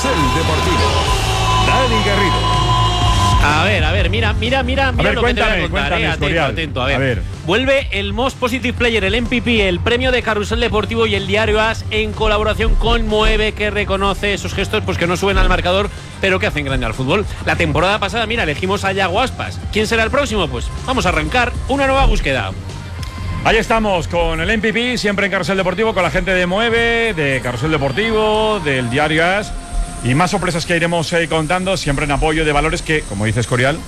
Carrusel Deportivo. Dani Garrido. A ver, mira lo que te voy a contar, atento. A ver. Vuelve el Most Positive Player, el MVP, el premio de Carrusel Deportivo y el diario AS en colaboración con Mueve, que reconoce esos gestos pues que no suben al marcador, pero que hacen grande al fútbol. La temporada pasada, mira, elegimos a Yago Aspas. ¿Quién será el próximo? Pues vamos a arrancar una nueva búsqueda. Ahí estamos con el MVP, siempre en Carrusel Deportivo, con la gente de Mueve, de Carrusel Deportivo, del diario AS. Y más sorpresas que iremos contando, siempre en apoyo de valores que, como dice Escorial,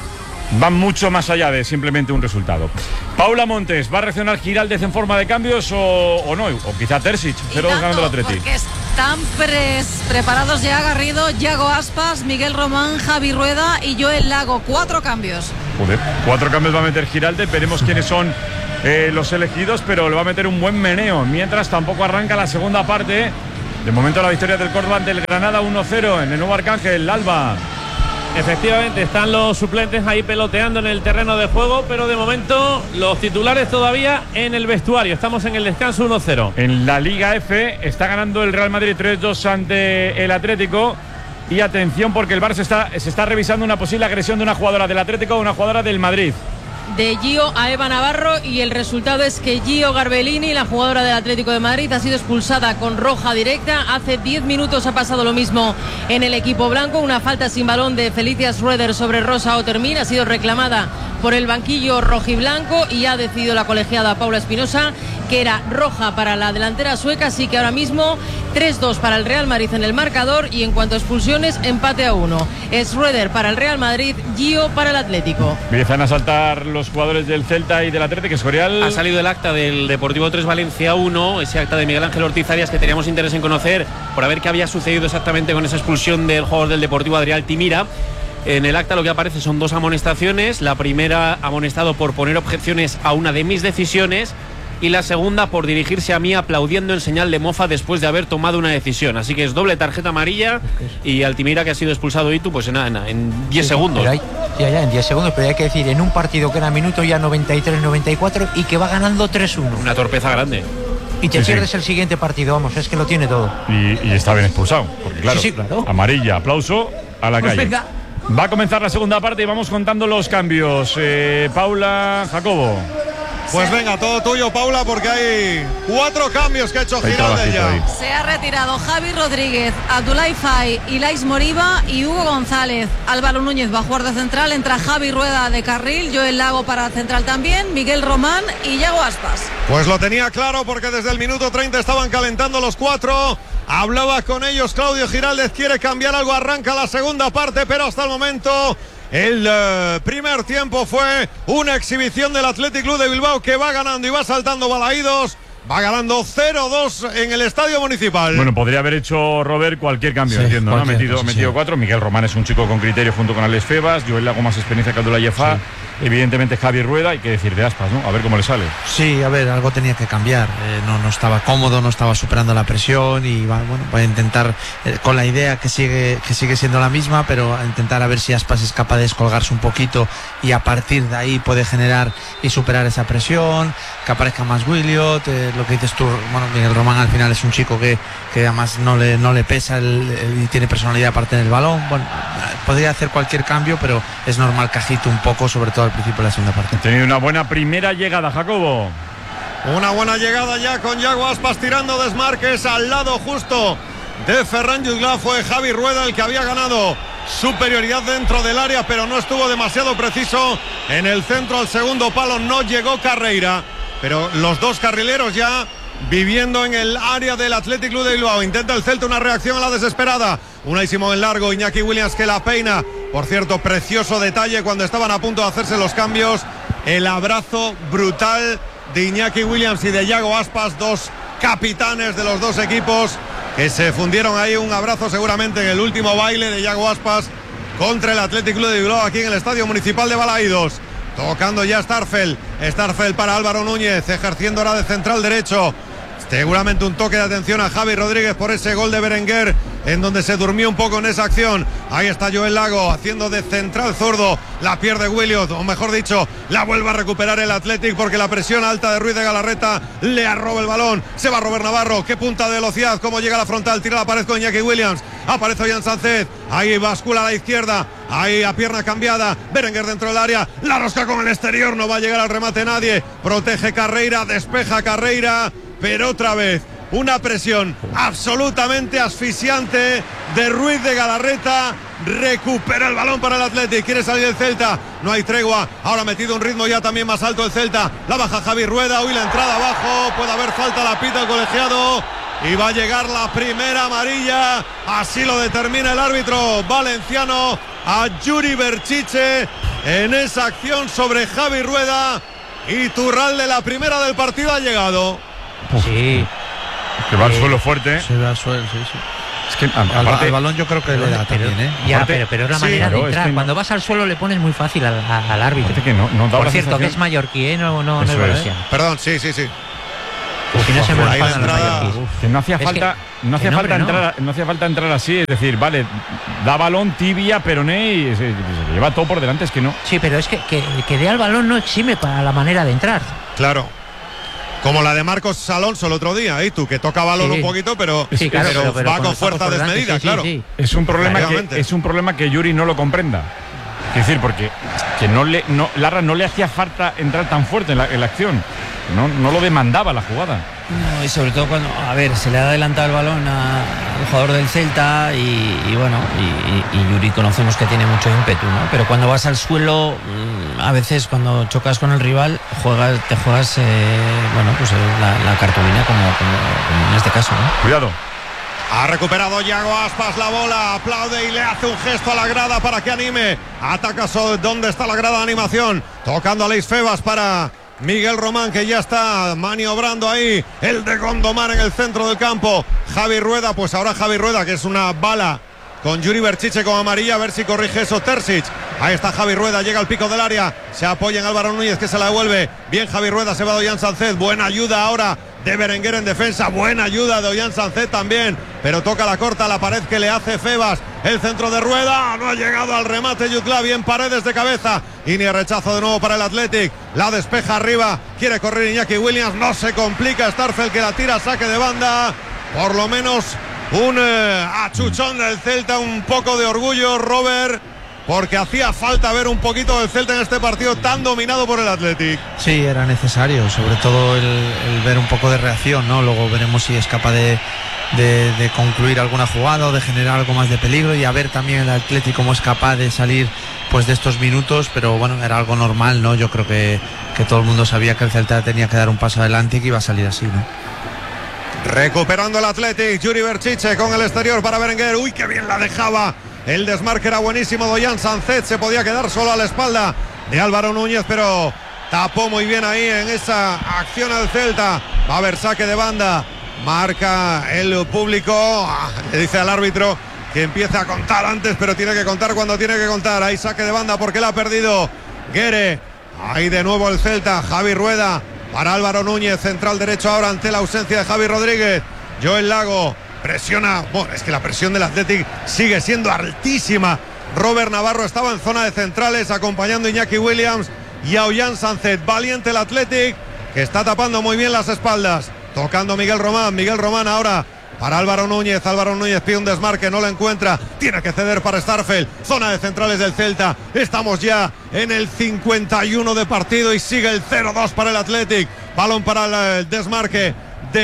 van mucho más allá de simplemente un resultado. Paula Montes, ¿va a reaccionar Giraldez en forma de cambios o no? O quizá Terzic, 0-2 ganando el Atleti. Porque están preparados ya Garrido, Yago Aspas, Miguel Román, Javi Rueda y Joel Lago. 4 cambios. Joder, 4 cambios va a meter Giraldez, veremos quiénes son los elegidos, pero le va a meter un buen meneo. Mientras tampoco arranca la segunda parte. De momento la victoria del Córdoba ante el Granada 1-0 en el nuevo Arcángel, Alba. Efectivamente, están los suplentes ahí peloteando en el terreno de juego, pero de momento los titulares todavía en el vestuario. Estamos en el descanso 1-0. En la Liga F está ganando el Real Madrid 3-2 ante el Atlético. Y atención porque el Barça se está revisando una posible agresión de una jugadora del Atlético a una jugadora del Madrid. De Gio a Eva Navarro, y el resultado es que Gio Garbellini, la jugadora del Atlético de Madrid, ha sido expulsada con roja directa. Hace 10 minutos ha pasado lo mismo en el equipo blanco. Una falta sin balón de Felicia Schroeder sobre Rosa Otermin ha sido reclamada por el banquillo rojiblanco y ha decidido la colegiada Paula Espinosa que era roja para la delantera sueca, así que ahora mismo 3-2 para el Real Madrid en el marcador, y en cuanto a expulsiones, empate a 1. Schroeder para el Real Madrid, Gio para el Atlético. Empiezan a saltar los jugadores del Celta y del Atlético. Escorial. Ha salido el acta del Deportivo 3 Valencia 1, ese acta de Miguel Ángel Ortiz Arias que teníamos interés en conocer por ver qué había sucedido exactamente con esa expulsión del jugador del Deportivo, Adrián Altimira. En el acta lo que aparece son 2 amonestaciones. La primera, amonestado por poner objeciones a una de mis decisiones, y la segunda por dirigirse a mí aplaudiendo en señal de mofa después de haber tomado una decisión. Así que es doble tarjeta amarilla, y Altimira, que ha sido expulsado, Itu, pues en 10 segundos. Pero en 10 segundos, pero hay que decir, en un partido que era minuto ya 93-94 y que va ganando 3-1. Una torpeza grande. Y te pierdes el siguiente partido, vamos, es que lo tiene todo. Y está bien expulsado, porque claro, amarilla, aplauso, a la calle. Venga. Va a comenzar la segunda parte y vamos contando los cambios. Paula, Jacobo. Pues venga, todo tuyo, Paula, porque hay 4 cambios que ha hecho Giraldez ya. Se ha retirado Javi Rodríguez, Abdoulaye Faye, Ilais Moriba y Hugo González. Álvaro Núñez va a jugar de central, entra Javi Rueda de carril, Joel Lago para central también, Miguel Román y Yago Aspas. Pues lo tenía claro, porque desde el minuto 30 estaban calentando los 4. Hablaba con ellos Claudio Giraldez, quiere cambiar algo, arranca la segunda parte, pero hasta el momento el primer tiempo fue una exhibición del Athletic Club de Bilbao, que va ganando y va saltando balaídos. Va ganando 0-2 en el Estadio Municipal. Bueno, podría haber hecho Robert cualquier cambio, sí, entiendo, ¿no? Ha metido 4. Miguel Román es un chico con criterio junto con Alex Febas. Joel Lago más experiencia que Abdoulaye Faye. Sí. Evidentemente Javi Rueda, hay que decir de Aspas, ¿no? A ver cómo le sale. Sí, a ver, algo tenía que cambiar. No estaba cómodo, no estaba superando la presión, y voy a intentar con la idea que sigue siendo la misma, pero a intentar a ver si Aspas es capaz de descolgarse un poquito y a partir de ahí puede generar y superar esa presión, que aparezca más Williot, lo que dices tú. Bueno, Miguel Román al final es un chico que además no le pesa y tiene personalidad aparte del balón. Bueno, podría hacer cualquier cambio, pero es normal que agite un poco, sobre todo al principio de la segunda parte. Ha tenido una buena primera llegada, Jacobo. Una buena llegada ya con Yago Aspas tirando desmarques al lado justo de Ferran Jutgla. Fue Javi Rueda el que había ganado superioridad dentro del área, pero no estuvo demasiado preciso en el centro al segundo palo. No llegó Carreira, pero los 2 carrileros ya viviendo en el área del Athletic Club de Bilbao. Intenta el Celta una reacción a la desesperada. Unai Simón en largo, Iñaki Williams que la peina. Por cierto, precioso detalle cuando estaban a punto de hacerse los cambios. El abrazo brutal de Iñaki Williams y de Yago Aspas, 2 capitanes de los 2 equipos que se fundieron ahí. Un abrazo seguramente en el último baile de Yago Aspas contra el Athletic Club de Bilbao aquí en el Estadio Municipal de Balaídos. Tocando ya Starfel para Álvaro Núñez, ejerciendo ahora de central derecho. Seguramente un toque de atención a Javi Rodríguez por ese gol de Berenguer en donde se durmió un poco en esa acción. Ahí está Joel Lago haciendo de central zurdo, la pierde Williams, o mejor dicho, la vuelve a recuperar el Athletic porque la presión alta de Ruiz de Galarreta le arroba el balón. Se va Robert Navarro, qué punta de velocidad, cómo llega a la frontal, tira la pared con Iñaki Williams, aparece Ollán Sánchez, ahí bascula a la izquierda, ahí a pierna cambiada, Berenguer dentro del área, la rosca con el exterior, no va a llegar al remate nadie, protege Carreira, despeja Carreira, pero otra vez una presión absolutamente asfixiante de Ruiz de Galarreta. Recupera el balón para el Athletic, quiere salir el Celta, no hay tregua, ahora metido un ritmo ya también más alto el Celta, la baja Javi Rueda, uy, la entrada abajo, puede haber falta, la pita el colegiado y va a llegar la primera amarilla, así lo determina el árbitro valenciano a Yuri Berchiche en esa acción sobre Javi Rueda. Y Turralde, la primera del partido ha llegado. Sí. Que va al suelo fuerte. Se va al suelo, sí. Es que al balón yo creo que le da también, ¿eh? Ya, pero es la manera de entrar. Es que Cuando vas al suelo le pones muy fácil al árbitro. Que no da por la cierto, sensación... que es mallorquí, ¿eh? No es Eso valenciano. Perdón, sí. Que no se me ahí la enfadan los entrada. mallorquíes. Que no hacía falta, no hacía falta entrar así, es decir, vale, da balón, tibia, peroné y se lleva todo por delante, es que no. Sí, pero es que dé al balón no exime para la manera de entrar. Claro. Como la de Marcos Alonso el otro día, ¿eh? Tú, que toca balón un poquito, pero, sí, claro, pero va con fuerza desmedida, claro. Sí. Es un problema que Yuri no lo comprenda. Es decir, porque que Larra no le hacía falta entrar tan fuerte en la acción. No lo demandaba la jugada. No, y sobre todo cuando, se le ha adelantado el balón al jugador del Celta y bueno, y Yuri conocemos que tiene mucho ímpetu, ¿no? Pero cuando vas al suelo, a veces cuando chocas con el rival, te juegas la cartulina como en este caso, ¿no? Cuidado. Ha recuperado Yago Aspas la bola, aplaude y le hace un gesto a la grada para que anime. Ataca ¿dónde está la grada de animación? Tocando a Leis Febas para Miguel Román, que ya está maniobrando ahí. El de Gondomar en el centro del campo. Javi Rueda, pues ahora Javi Rueda, que es una bala con Yuri Berchiche con amarilla, a ver si corrige eso Terzic. Ahí está Javi Rueda, llega al pico del área, se apoya en Álvaro Núñez, que se la devuelve. Bien Javi Rueda, se va de Ollán Sánchez, buena ayuda ahora de Berenguer en defensa, buena ayuda de Ollán Sánchez también, pero toca la corta, la pared que le hace Febas, el centro de Rueda, no ha llegado al remate Jutla, bien Paredes de cabeza, y ni rechazo de nuevo para el Athletic, la despeja arriba, quiere correr Iñaki Williams, no se complica Starfel, que la tira, saque de banda, por lo menos un achuchón del Celta, un poco de orgullo, Robert, porque hacía falta ver un poquito del Celta en este partido tan dominado por el Athletic. Sí, era necesario, sobre todo el ver un poco de reacción, ¿no? Luego veremos si es capaz de concluir alguna jugada o de generar algo más de peligro, y a ver también el Athletic cómo es capaz de salir pues de estos minutos, pero bueno, era algo normal, ¿no? Yo creo que todo el mundo sabía que el Celta tenía que dar un paso adelante y que iba a salir así, ¿no? Recuperando el Athletic, Yuri Berchiche con el exterior para Berenguer, uy, qué bien la dejaba. El desmarque era buenísimo de Ollán Sánchez, se podía quedar solo a la espalda de Álvaro Núñez, pero tapó muy bien ahí en esa acción al Celta. Va a haber saque de banda, marca el público, le dice al árbitro que empiece a contar antes, pero tiene que contar cuando tiene que contar. Hay saque de banda porque la ha perdido Guere. Ahí de nuevo el Celta, Javi Rueda para Álvaro Núñez, central derecho ahora ante la ausencia de Javi Rodríguez. Joel Lago presiona, bueno, es que la presión del Athletic sigue siendo altísima. Robert Navarro estaba en zona de centrales acompañando a Iñaki Williams y a Ollán Sánchez. Valiente el Athletic, que está tapando muy bien las espaldas, tocando Miguel Román ahora para Álvaro Núñez pide un desmarque, no lo encuentra, tiene que ceder para Starfel, zona de centrales del Celta. Estamos ya en el 51 de partido y sigue el 0-2 para el Athletic. Balón para el desmarque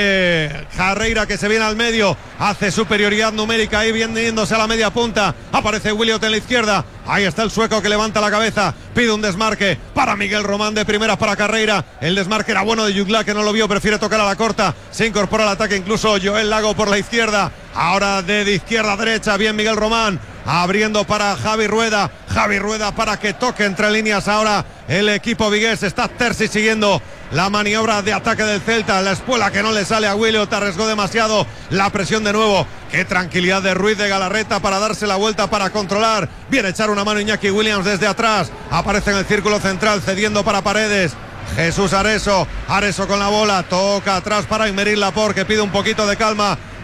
de Carreira, que se viene al medio, hace superioridad numérica ahí, bien yéndose a la media punta, aparece Williot en la izquierda, ahí está el sueco que levanta la cabeza, pide un desmarque para Miguel Román de primeras para Carreira, el desmarque era bueno de Jutla, que no lo vio, prefiere tocar a la corta, se incorpora al ataque incluso Joel Lago por la izquierda, ahora de izquierda a derecha, bien Miguel Román, abriendo para Javi Rueda para que toque entre líneas ahora el equipo vigués. Está Terzi siguiendo la maniobra de ataque del Celta, la espuela que no le sale a Williot, arriesgó demasiado, la presión de nuevo, qué tranquilidad de Ruiz de Galarreta para darse la vuelta, para controlar, viene a echar una mano Iñaki Williams desde atrás, aparece en el círculo central cediendo para Paredes, Jesús Areso con la bola, toca atrás para Aymeric Laporte, que pide un poquito de calma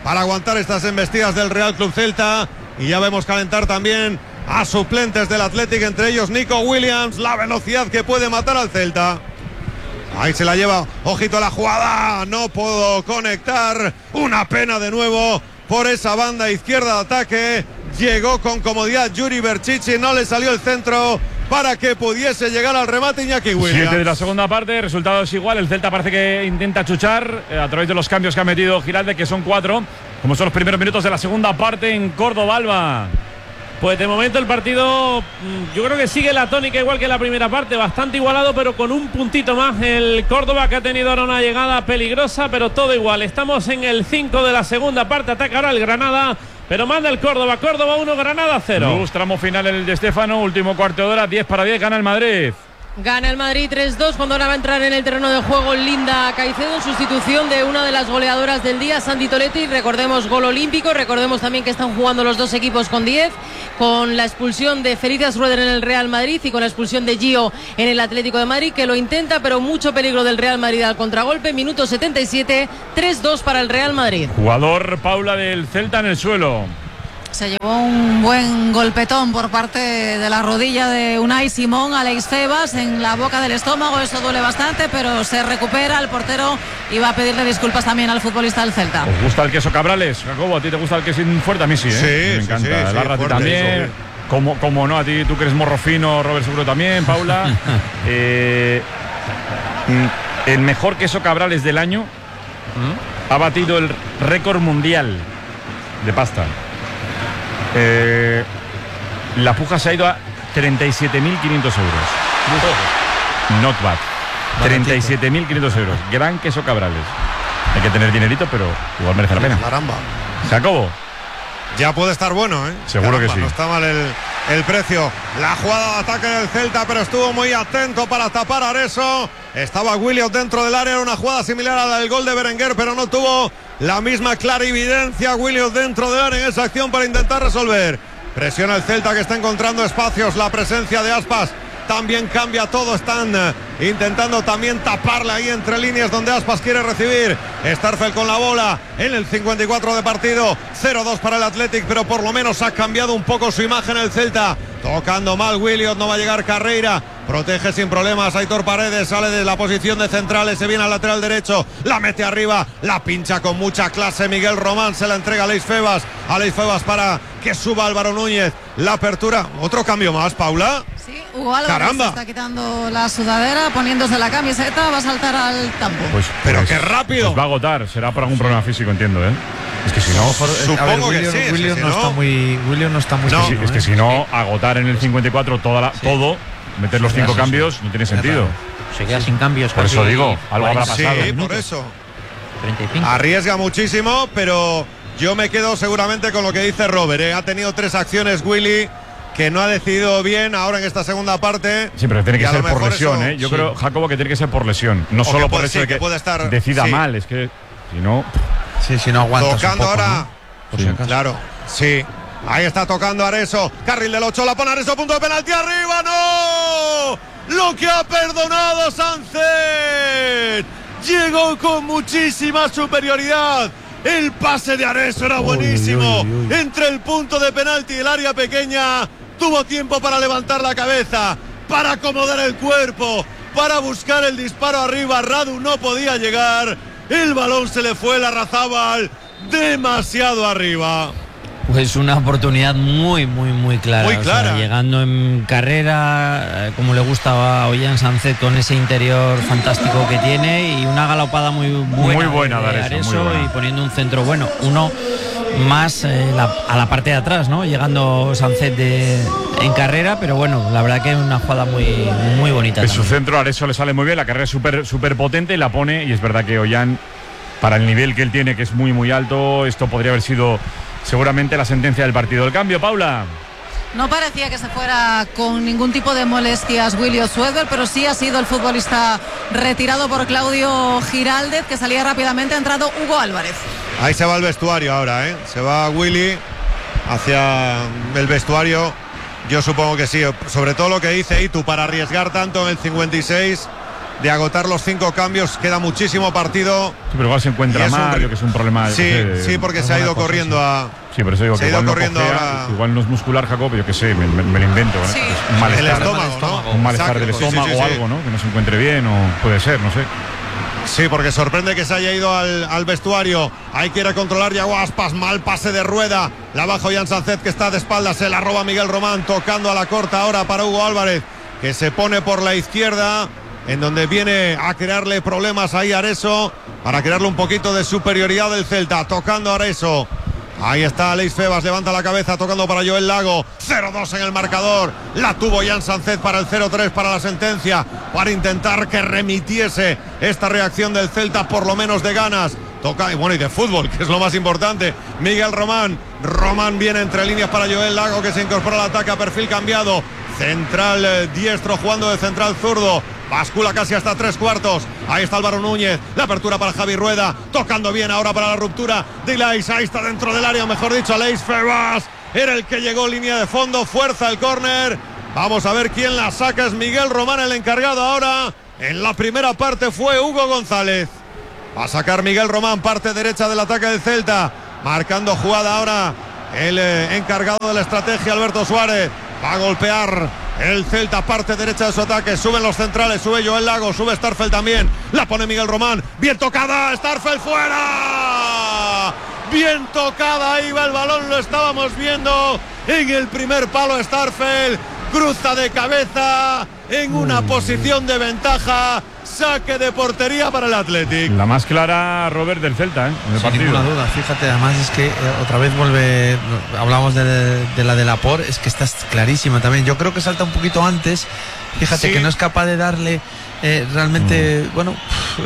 para aguantar estas embestidas del Real Club Celta. Y ya vemos calentar también a suplentes del Athletic, entre ellos Nico Williams, la velocidad que puede matar al Celta. Ahí se la lleva, ojito a la jugada, no puedo conectar, una pena de nuevo por esa banda izquierda de ataque. Llegó con comodidad Yuri Berchichi, no le salió el centro para que pudiese llegar al remate Iñaki Williams. 7 de la segunda parte, resultado es igual. El Celta parece que intenta chuchar a través de los cambios que ha metido Giralde, que son 4, como son los primeros minutos de la segunda parte en Córdoba, Alba. Pues de momento el partido yo creo que sigue la tónica igual que la primera parte, bastante igualado, pero con un puntito más el Córdoba, que ha tenido ahora una llegada peligrosa, pero todo igual. Estamos en el 5 de la segunda parte, ataca ahora el Granada, pero manda el Córdoba. Córdoba 1, Granada 0. Luz, tramo final el de Stéfano, último cuarto de hora, 10-10, gana el Madrid. Gana el Madrid 3-2 cuando ahora va a entrar en el terreno de juego Linda Caicedo en sustitución de una de las goleadoras del día, Santi Toletti. Recordemos, gol olímpico. Recordemos también que están jugando los dos equipos con 10, con la expulsión de Felicitas Rueder en el Real Madrid y con la expulsión de Gio en el Atlético de Madrid, que lo intenta, pero mucho peligro del Real Madrid al contragolpe. Minuto 77, 3-2 para el Real Madrid. Jugador Paula del Celta en el suelo. Se llevó un buen golpetón por parte de la rodilla de Unai Simón, Alex Febas, en la boca del estómago. Eso duele bastante, pero se recupera. El portero iba a pedirle disculpas también al futbolista del Celta. ¿Os gusta el queso Cabrales, Jacobo? ¿A ti te gusta el queso fuerte? A mí sí, ¿eh? Me encanta. Sí, el Arra a ti fuerte, también. Como no, a ti, tú que eres morro fino, Robert seguro también, Paula. El mejor queso Cabrales del año ha batido el récord mundial de pasta. La puja se ha ido a 37.500 euros. Not bad. 37.500 euros. Gran queso Cabrales. Hay que tener dinerito, pero igual merece la pena. Caramba. Jacobo. Ya puede estar bueno, ¿eh? Seguro que sí. No está mal el precio. La jugada de ataque del Celta, pero estuvo muy atento para tapar a Areso. Estaba Williams dentro del área. Era una jugada similar a la del gol de Berenguer, pero no tuvo la misma clarividencia Williams dentro del área en esa acción para intentar resolver. Presiona el Celta, que está encontrando espacios. La presencia de Aspas también cambia todo. Están intentando también taparla ahí entre líneas donde Aspas quiere recibir. Starfel con la bola en el 54 de partido. 0-2 para el Athletic, pero por lo menos ha cambiado un poco su imagen el Celta. Tocando mal Williams, no va a llegar Carreira. Protege sin problemas Aitor Paredes, sale de la posición de centrales, se viene al lateral derecho, la mete arriba, la pincha con mucha clase Miguel Román, se la entrega a Alex Febas para que suba Álvaro Núñez. La apertura, otro cambio más, Paula. Sí, Hugo Álvarez. Caramba. Está quitando la sudadera, poniéndose la camiseta, va a saltar al campo. Pero qué rápido. Pues va a agotar, será por algún problema físico, entiendo, ¿eh? Es que si no, supongo que sí. Williams no está muy no, es que si no, agotar en el 54 todo, meter los 5 cambios, no tiene sentido. Se queda sin cambios. Por eso digo, algo habrá pasado. Sí, por eso. 35. Arriesga muchísimo, pero yo me quedo seguramente con lo que dice Robert, ¿eh? Ha tenido 3 acciones Willy, que no ha decidido bien ahora en esta segunda parte. Sí, pero tiene que ser por lesión, ¿eh? Yo creo, Jacobo, que tiene que ser por lesión. No solo por eso de que decida mal, es que si no... Sí, si no aguanta. Tocando ahora. ¿No? Sí. Claro, sí. Ahí está tocando Areso. Carril del 8, la pone Areso, punto de penalti. ¡Arriba! ¡No! Lo que ha perdonado Sánchez. Llegó con muchísima superioridad. El pase de Areso era buenísimo. Entre el punto de penalti y el área pequeña. Tuvo tiempo para levantar la cabeza, para acomodar el cuerpo, para buscar el disparo arriba. Radu no podía llegar. El balón se le fue, Larrazábal demasiado arriba. Pues una oportunidad muy clara. Muy clara. O sea, llegando en carrera, como le gustaba a Ollán Sánchez, con ese interior fantástico que tiene, y una galopada muy buena de Areso, y poniendo un centro bueno. Uno más a la parte de atrás, ¿no? Llegando Sánchez en carrera, pero bueno, la verdad que es una jugada muy bonita. En su centro Areso le sale muy bien, la carrera es súper potente, la pone, y es verdad que Ollán, para el nivel que él tiene, que es muy alto, esto podría haber sido seguramente la sentencia del partido. El cambio, Paula. No parecía que se fuera con ningún tipo de molestias Willy Osuever, pero sí ha sido el futbolista retirado por Claudio Giraldez, que salía rápidamente. Ha entrado Hugo Álvarez. Ahí se va el vestuario ahora, ¿eh? Se va Willy hacia el vestuario. Yo supongo que sí, sobre todo lo que dice Itu, para arriesgar tanto en el 56. de agotar los 5 cambios. Queda muchísimo partido. Sí, pero igual se encuentra mal, yo que es un problema. Sí, porque se ha ido corriendo a. Sí, por eso digo que igual no cojea, igual no es muscular, Jacob, yo que sé, me lo invento. Sí. Un malestar, el estómago, ¿no? Un malestar del estómago o algo, ¿no? Que no se encuentre bien, o puede ser, no sé. Sí, porque sorprende que se haya ido al vestuario. Ahí quiere controlar Yago Aspas. Mal pase de Rueda. La baja Ollán Sánchez, que está de espaldas. Se la roba Miguel Román. Tocando a la corta ahora para Hugo Álvarez, que se pone por la izquierda, en donde viene a crearle problemas ahí a Areso, para crearle un poquito de superioridad del Celta. Tocando a Areso. Ahí está Aleix Febas, levanta la cabeza, tocando para Joel Lago. 0-2 en el marcador. La tuvo Ollán Sánchez para el 0-3, para la sentencia, para intentar que remitiese esta reacción del Celta, por lo menos de ganas. Toca, y bueno, y de fútbol, que es lo más importante. Miguel Román. Román viene entre líneas para Joel Lago, que se incorpora al ataque a perfil cambiado. Central diestro jugando de central zurdo. Bascula casi hasta 3/4. Ahí está Álvaro Núñez. La apertura para Javi Rueda. Tocando bien ahora para la ruptura de Ilais. Ahí está dentro del área, mejor dicho, Aleix Febas. Era el que llegó línea de fondo. Fuerza el córner. Vamos a ver quién la saca. Es Miguel Román el encargado ahora. En la primera parte fue Hugo González. Va a sacar Miguel Román, parte derecha del ataque del Celta. Marcando jugada ahora el encargado de la estrategia, Alberto Suárez. Va a golpear el Celta, parte derecha de su ataque. Suben los centrales, sube Joel Lago, sube Starfel también. La pone Miguel Román. Bien tocada, Starfel fuera. Bien tocada, ahí va el balón, lo estábamos viendo en el primer palo. Starfel cruza de cabeza en una posición de ventaja. Saque de portería para el Athletic. La más clara, Robert, del Celta, en el sin partido. ninguna duda, fíjate, además es que otra vez vuelve, hablamos de la de Laporte, es que está clarísima también. Yo creo que salta un poquito antes, fíjate, sí, que no es capaz de darle realmente, bueno,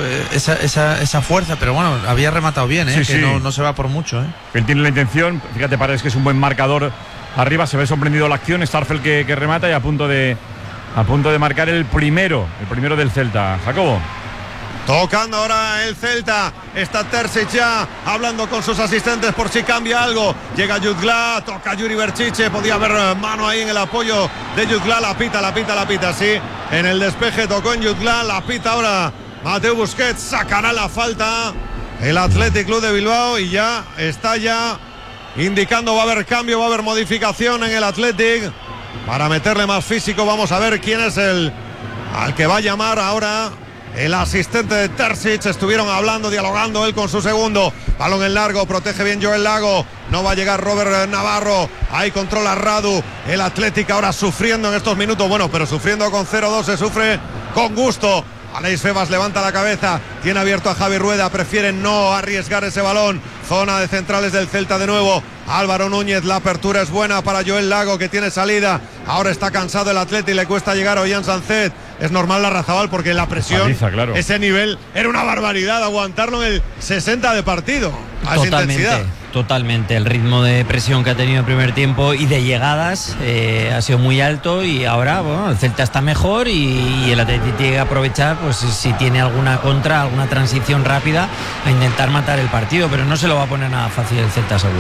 esa fuerza, pero bueno, había rematado bien, Sí, que sí. no se va por mucho. Él tiene la intención, fíjate, parece que es un buen marcador arriba, se ve sorprendido la acción, Starfel que remata y a punto de marcar el primero del Celta. Jacobo. Tocando ahora el Celta. Está Terzic ya hablando con sus asistentes por si cambia algo. Llega Jutgla, toca Yuri Berchiche. Podía haber mano ahí en el apoyo de Jutgla. La pita, sí. En el despeje tocó en Jutgla. La pita ahora Mateu Busquets. Sacará la falta el Athletic Club de Bilbao y ya está indicando va a haber cambio, va a haber modificación en el Athletic. Para meterle más físico, vamos a ver quién es al que va a llamar ahora el asistente de Terzic. Estuvieron hablando, dialogando él con su segundo. Balón en largo, protege bien Joel Lago. No va a llegar Robert Navarro. Ahí controla Radu. El Athletic ahora sufriendo en estos minutos. Bueno, pero sufriendo con 0-2 se sufre con gusto. Aleix Febas levanta la cabeza, tiene abierto a Javi Rueda, prefiere no arriesgar ese balón. Zona de centrales del Celta de nuevo. Álvaro Núñez, la apertura es buena para Joel Lago, que tiene salida. Ahora está cansado el Atleti y le cuesta llegar a Ollán Sánchez. Es normal la Razabal porque la presión, Paliza, claro. Ese nivel, era una barbaridad aguantarlo en el 60 de partido. A esa intensidad. Totalmente. El ritmo de presión que ha tenido el primer tiempo y de llegadas ha sido muy alto y ahora, bueno, el Celta está mejor y el Atleti tiene que aprovechar, pues si tiene alguna contra, alguna transición rápida, a intentar matar el partido, pero no se lo va a poner nada fácil el Celta, seguro.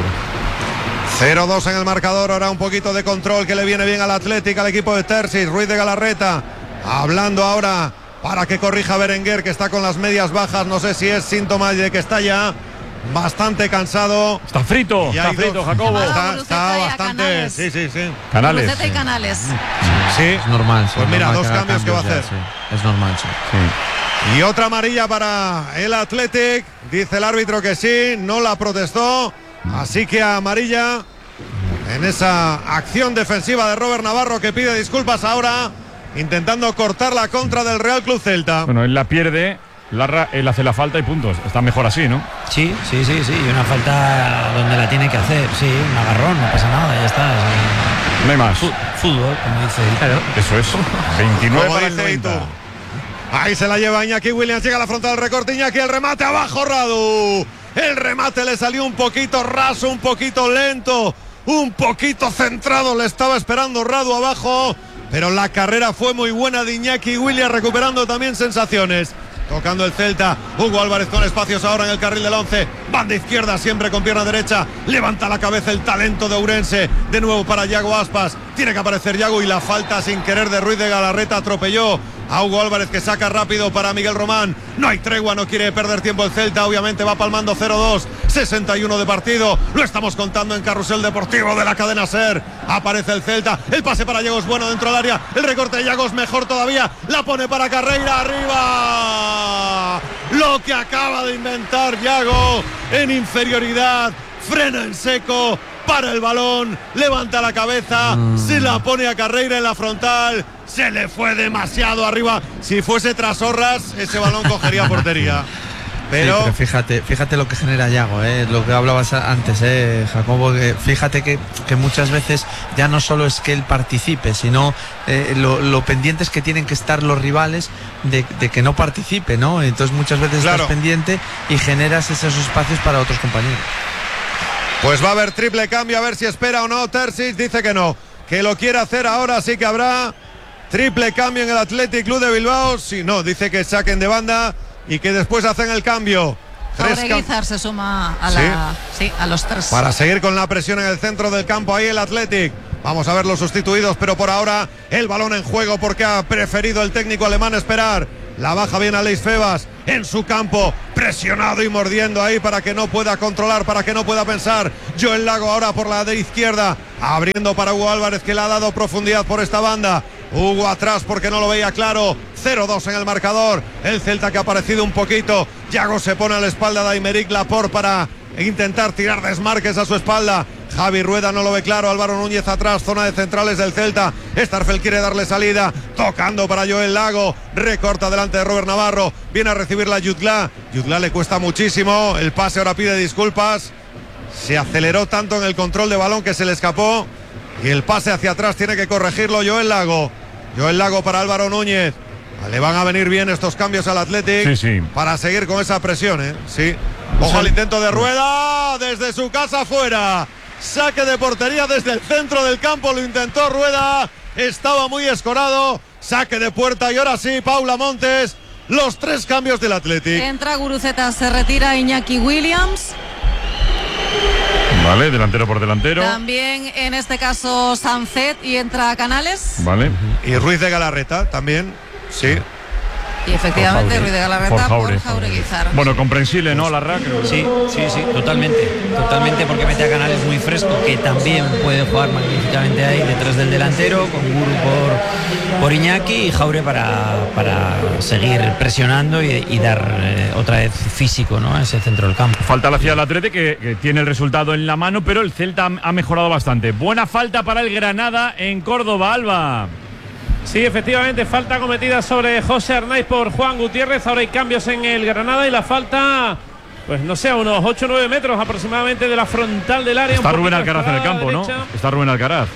0-2 en el marcador, ahora un poquito de control que le viene bien al Athletic, al equipo de Terzic. Ruiz de Galarreta hablando ahora para que corrija a Berenguer, que está con las medias bajas. No sé si es síntoma de que está ya bastante cansado. Está frito, Jacobo. Está bastante. Sí. Canales. Buceta y Canales. Sí. Es normal. Pues mira, dos cambios que va a hacer. Sí. Es normal, sí. Y otra amarilla para el Athletic. Dice el árbitro que sí, no la protestó. Así que amarilla en esa acción defensiva de Robert Navarro, que pide disculpas ahora, intentando cortar la contra del Real Club Celta. Bueno, él la pierde, él hace la falta y puntos. Está mejor así, ¿no? Sí. Y una falta donde la tiene que hacer. Sí, un agarrón, no pasa nada, ya está. No hay más. Fútbol, como dice él. Claro. Eso es. 29 para el dice 90. Itur. Ahí se la lleva Iñaki Williams, llega a la frontal del recorte. Iñaki, el remate abajo, Radu. El remate le salió un poquito raso, un poquito lento, un poquito centrado. Le estaba esperando Radu abajo, pero la carrera fue muy buena de Iñaki Williams, recuperando también sensaciones. Tocando el Celta, Hugo Álvarez con espacios ahora en el carril del 11. Banda izquierda, siempre con pierna derecha. Levanta la cabeza el talento de Ourense. De nuevo para Yago Aspas. Tiene que aparecer Yago y la falta sin querer de Ruiz de Galarreta. Atropelló a Hugo Álvarez, que saca rápido para Miguel Román. No hay tregua, no quiere perder tiempo el Celta. Obviamente va palmando 0-2, 61 de partido. Lo estamos contando en Carrusel Deportivo de la cadena SER. Aparece el Celta, el pase para Yago es bueno dentro del área. El recorte de Yago es mejor todavía. La pone para Carreira, arriba. Lo que acaba de inventar Yago en inferioridad. Frena en seco, para el balón, levanta la cabeza, se la pone a Carreira en la frontal. Se le fue demasiado arriba. Si fuese Trasorras, ese balón cogería portería. Pero, sí, pero fíjate lo que genera Yago, lo que hablabas antes, Jacobo. Fíjate que muchas veces ya no solo es que él participe, sino lo pendientes que tienen que estar los rivales de que no participe, ¿no? Entonces muchas veces estás pendiente y generas esos espacios para otros compañeros. Pues va a haber triple cambio, a ver si espera o no. Terzic dice que no, que lo quiere hacer ahora, sí que habrá triple cambio en el Athletic Club de Bilbao. Si no, dice que saquen de banda y que después hacen el cambio. Guizar se suma a, a los tres. Para seguir con la presión en el centro del campo, ahí el Athletic. Vamos a ver los sustituidos, pero por ahora el balón en juego porque ha preferido el técnico alemán esperar. La baja bien Aleix Febas en su campo, presionado y mordiendo ahí para que no pueda controlar, para que no pueda pensar. Joel Lago ahora por la de izquierda, abriendo para Hugo Álvarez, que le ha dado profundidad por esta banda. Hugo atrás porque no lo veía claro. 0-2 en el marcador. El Celta que ha aparecido un poquito. Yago se pone a la espalda de Aymeric Laporte para intentar tirar desmarques a su espalda. Javi Rueda no lo ve claro. Álvaro Núñez atrás, zona de centrales del Celta. Starfel quiere darle salida, tocando para Joel Lago. Recorta delante de Robert Navarro. Viene a recibirla Jutgla. Jutgla le cuesta muchísimo. El pase ahora pide disculpas. Se aceleró tanto en el control de balón que se le escapó. Y el pase hacia atrás tiene que corregirlo Joel Lago. Joel Lago para Álvaro Núñez. Le van a venir bien estos cambios al Athletic para seguir con esa presión, Sí. Ojo al intento de Rueda desde su casa fuera. Saque de portería desde el centro del campo. Lo intentó Rueda. Estaba muy escorado. Saque de puerta y ahora sí, Paula Montes. Los tres cambios del Athletic. Entra Guruceta, se retira Iñaki Williams. Vale, delantero por delantero. También en este caso Sancet y entra Canales. Vale. Y Ruiz de Galarreta también. Sí. Y efectivamente Ruiz de Galarreta por Jaureguizar. Bueno, comprensible, ¿no? La RAC. Sí, totalmente, porque mete a Canales muy fresco, que también puede jugar magníficamente ahí detrás del delantero, con Guru por Iñaki y Jaure para seguir presionando y dar otra vez físico, ¿no?, a ese centro del campo. Falta la ciudad del Atleti, que tiene el resultado en la mano, pero el Celta ha mejorado bastante. Buena falta para el Granada en Córdoba, Alba. Sí, efectivamente, falta cometida sobre José Arnaiz por Juan Gutiérrez. Ahora hay cambios en el Granada y la falta, pues no sé, a unos 8 o 9 metros aproximadamente de la frontal del área. Está Rubén Alcaraz en el campo, ¿no? Está Rubén Alcaraz.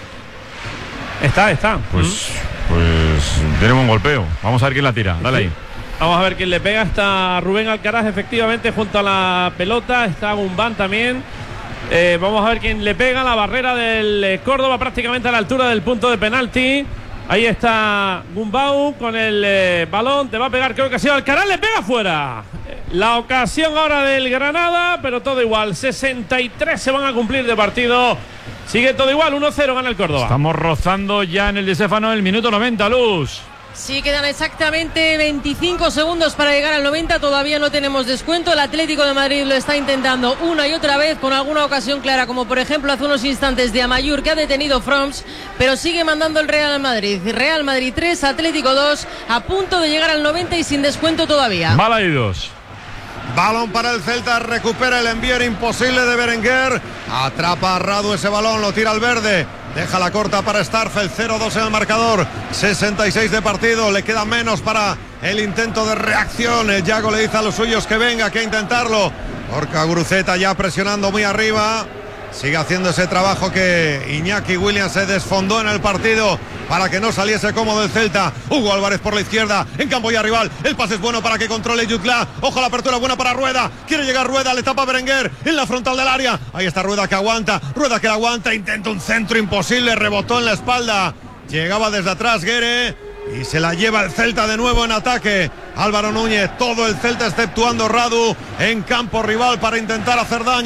Está. Pues tenemos un golpeo. Vamos a ver quién la tira. Dale ahí. Vamos a ver quién le pega. Está Rubén Alcaraz, efectivamente, junto a la pelota. Está Gumbán también. Vamos a ver quién le pega. La barrera del Córdoba, prácticamente a la altura del punto de penalti. Ahí está Gumbau con el balón. Te va a pegar, creo que ha sido Alcaraz. Le pega fuera. La ocasión ahora del Granada, pero todo igual. 63 se van a cumplir de partido. Sigue todo igual. 1-0 gana el Córdoba. Estamos rozando ya en el Di Stéfano el minuto 90, Luz. Sí, quedan exactamente 25 segundos para llegar al 90. Todavía no tenemos descuento. El Atlético de Madrid lo está intentando una y otra vez con alguna ocasión clara, como por ejemplo hace unos instantes de Amayur, que ha detenido Froms, pero sigue mandando el Real Madrid. Real Madrid 3, Atlético 2, a punto de llegar al 90 y sin descuento todavía. Mal hay dos. Balón para el Celta, recupera el envío imposible de Berenguer. Atrapa a Radu ese balón, lo tira al verde. Deja la corta para Starfel, 0-2 en el marcador, 66 de partido, le queda menos para el intento de reacción. Yago le dice a los suyos que venga, que intentarlo. Orca Guruceta ya presionando muy arriba. Sigue haciendo ese trabajo que Iñaki Williams se desfondó en el partido para que no saliese cómodo el Celta. Hugo Álvarez por la izquierda, en campo ya rival. El pase es bueno para que controle Jutgla. Ojo, la apertura buena para Rueda. Quiere llegar Rueda, le tapa Berenguer en la frontal del área. Ahí está Rueda que aguanta. Rueda que la aguanta, intenta un centro imposible, rebotó en la espalda. Llegaba desde atrás Guerre y se la lleva el Celta de nuevo en ataque. Álvaro Núñez, todo el Celta exceptuando Radu en campo rival para intentar hacer daño.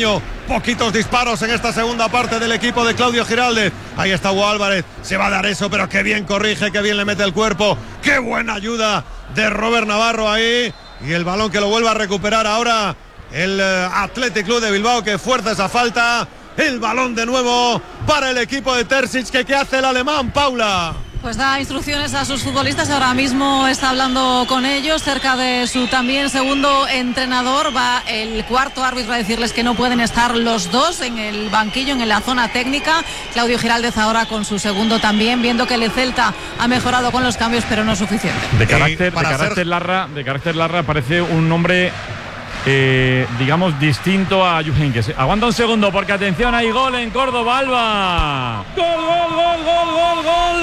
poquitos disparos en esta segunda parte del equipo de Claudio Giraldez. Ahí está Hugo Álvarez, se va a dar eso, pero qué bien corrige, qué bien le mete el cuerpo, qué buena ayuda de Robert Navarro ahí, y el balón que lo vuelve a recuperar ahora el Athletic Club de Bilbao, que fuerza esa falta. El balón de nuevo para el equipo de Terzic, que ¿qué hace el alemán, Paula? Pues da instrucciones a sus futbolistas, ahora mismo está hablando con ellos, cerca de su también segundo entrenador. Va el cuarto árbitro a decirles que no pueden estar los dos en el banquillo, en la zona técnica. Claudio Giraldez ahora con su segundo también, viendo que el Celta ha mejorado con los cambios, pero no es suficiente. De carácter Larra parece un nombre digamos distinto a Jupp Heynckes. Aguanta un segundo porque atención, hay gol en Córdoba, Alba. Gol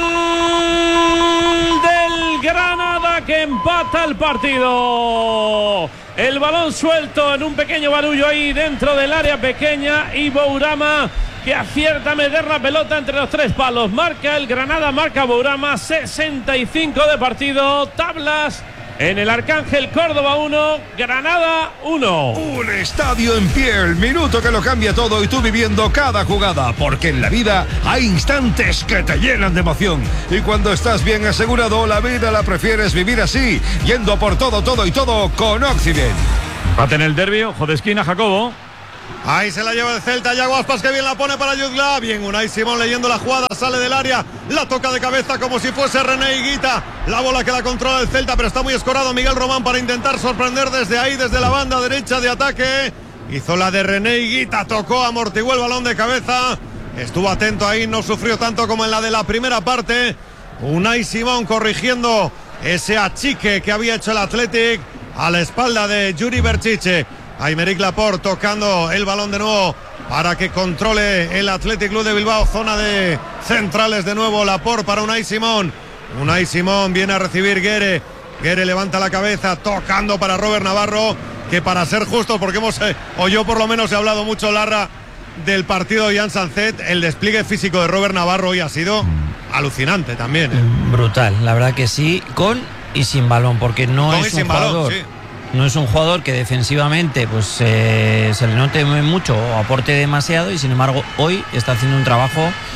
del Granada, que empata el partido. El balón suelto en un pequeño barullo ahí dentro del área pequeña, y Bourama, que acierta a meter la pelota entre los tres palos. Marca el Granada, marca Bourama. 65 de partido, tablas en el Arcángel. Córdoba 1, Granada 1. Un estadio en pie, el minuto que lo cambia todo, y tú viviendo cada jugada, porque en la vida hay instantes que te llenan de emoción, y cuando estás bien asegurado, la vida la prefieres vivir así, yendo por todo con Occident. Empate en el derbi, ojo de esquina, Jacobo. Ahí se la lleva el Celta, Yago Aspas, que bien la pone para Jutgla. Bien, Unai Simón leyendo la jugada, sale del área, la toca de cabeza como si fuese René Higuita. La bola que la controla el Celta, pero está muy escorado Miguel Román para intentar sorprender desde ahí, desde la banda derecha de ataque. Hizo la de René Higuita, tocó, amortiguó el balón de cabeza. Estuvo atento ahí, no sufrió tanto como en la de la primera parte. Unai Simón corrigiendo ese achique que había hecho el Athletic a la espalda de Yuri Berchiche. Aymeric Laporte tocando el balón de nuevo para que controle el Athletic Club de Bilbao. Zona de centrales de nuevo, Laporte para Unai Simón. Unai Simón viene a recibir Guerre. Guerre levanta la cabeza, tocando para Robert Navarro, que para ser justo, porque o yo por lo menos he hablado mucho, Larra, del partido de Jan Sanzet, el despliegue físico de Robert Navarro hoy ha sido alucinante también. Brutal, la verdad que sí, con y sin balón, porque no es un jugador. Sí. No es un jugador que defensivamente pues se le note mucho o aporte demasiado, y sin embargo hoy está haciendo un trabajo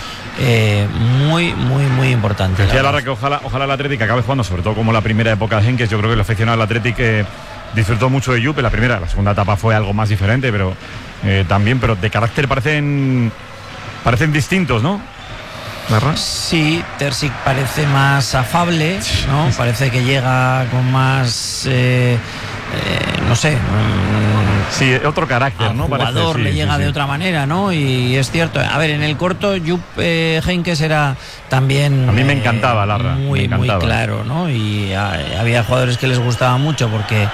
muy importante. Decía Lara que ojalá el Athletic acabe jugando, sobre todo como la primera época de Heynckes. Yo creo que el aficionado del Athletic disfrutó mucho de Jupp. La segunda etapa fue algo más diferente, pero también, pero de carácter parecen distintos, ¿no? Sí, Terzic parece más afable, ¿no? Parece que llega con más no sé, sí, otro carácter, ¿no? Jugador parece, sí, le llega sí, de otra manera, ¿no? Y es cierto, a ver, en el corto Jupp Heynckes era también a mí me encantaba, Larra, muy claro, ¿no? Y había jugadores que les gustaba mucho porque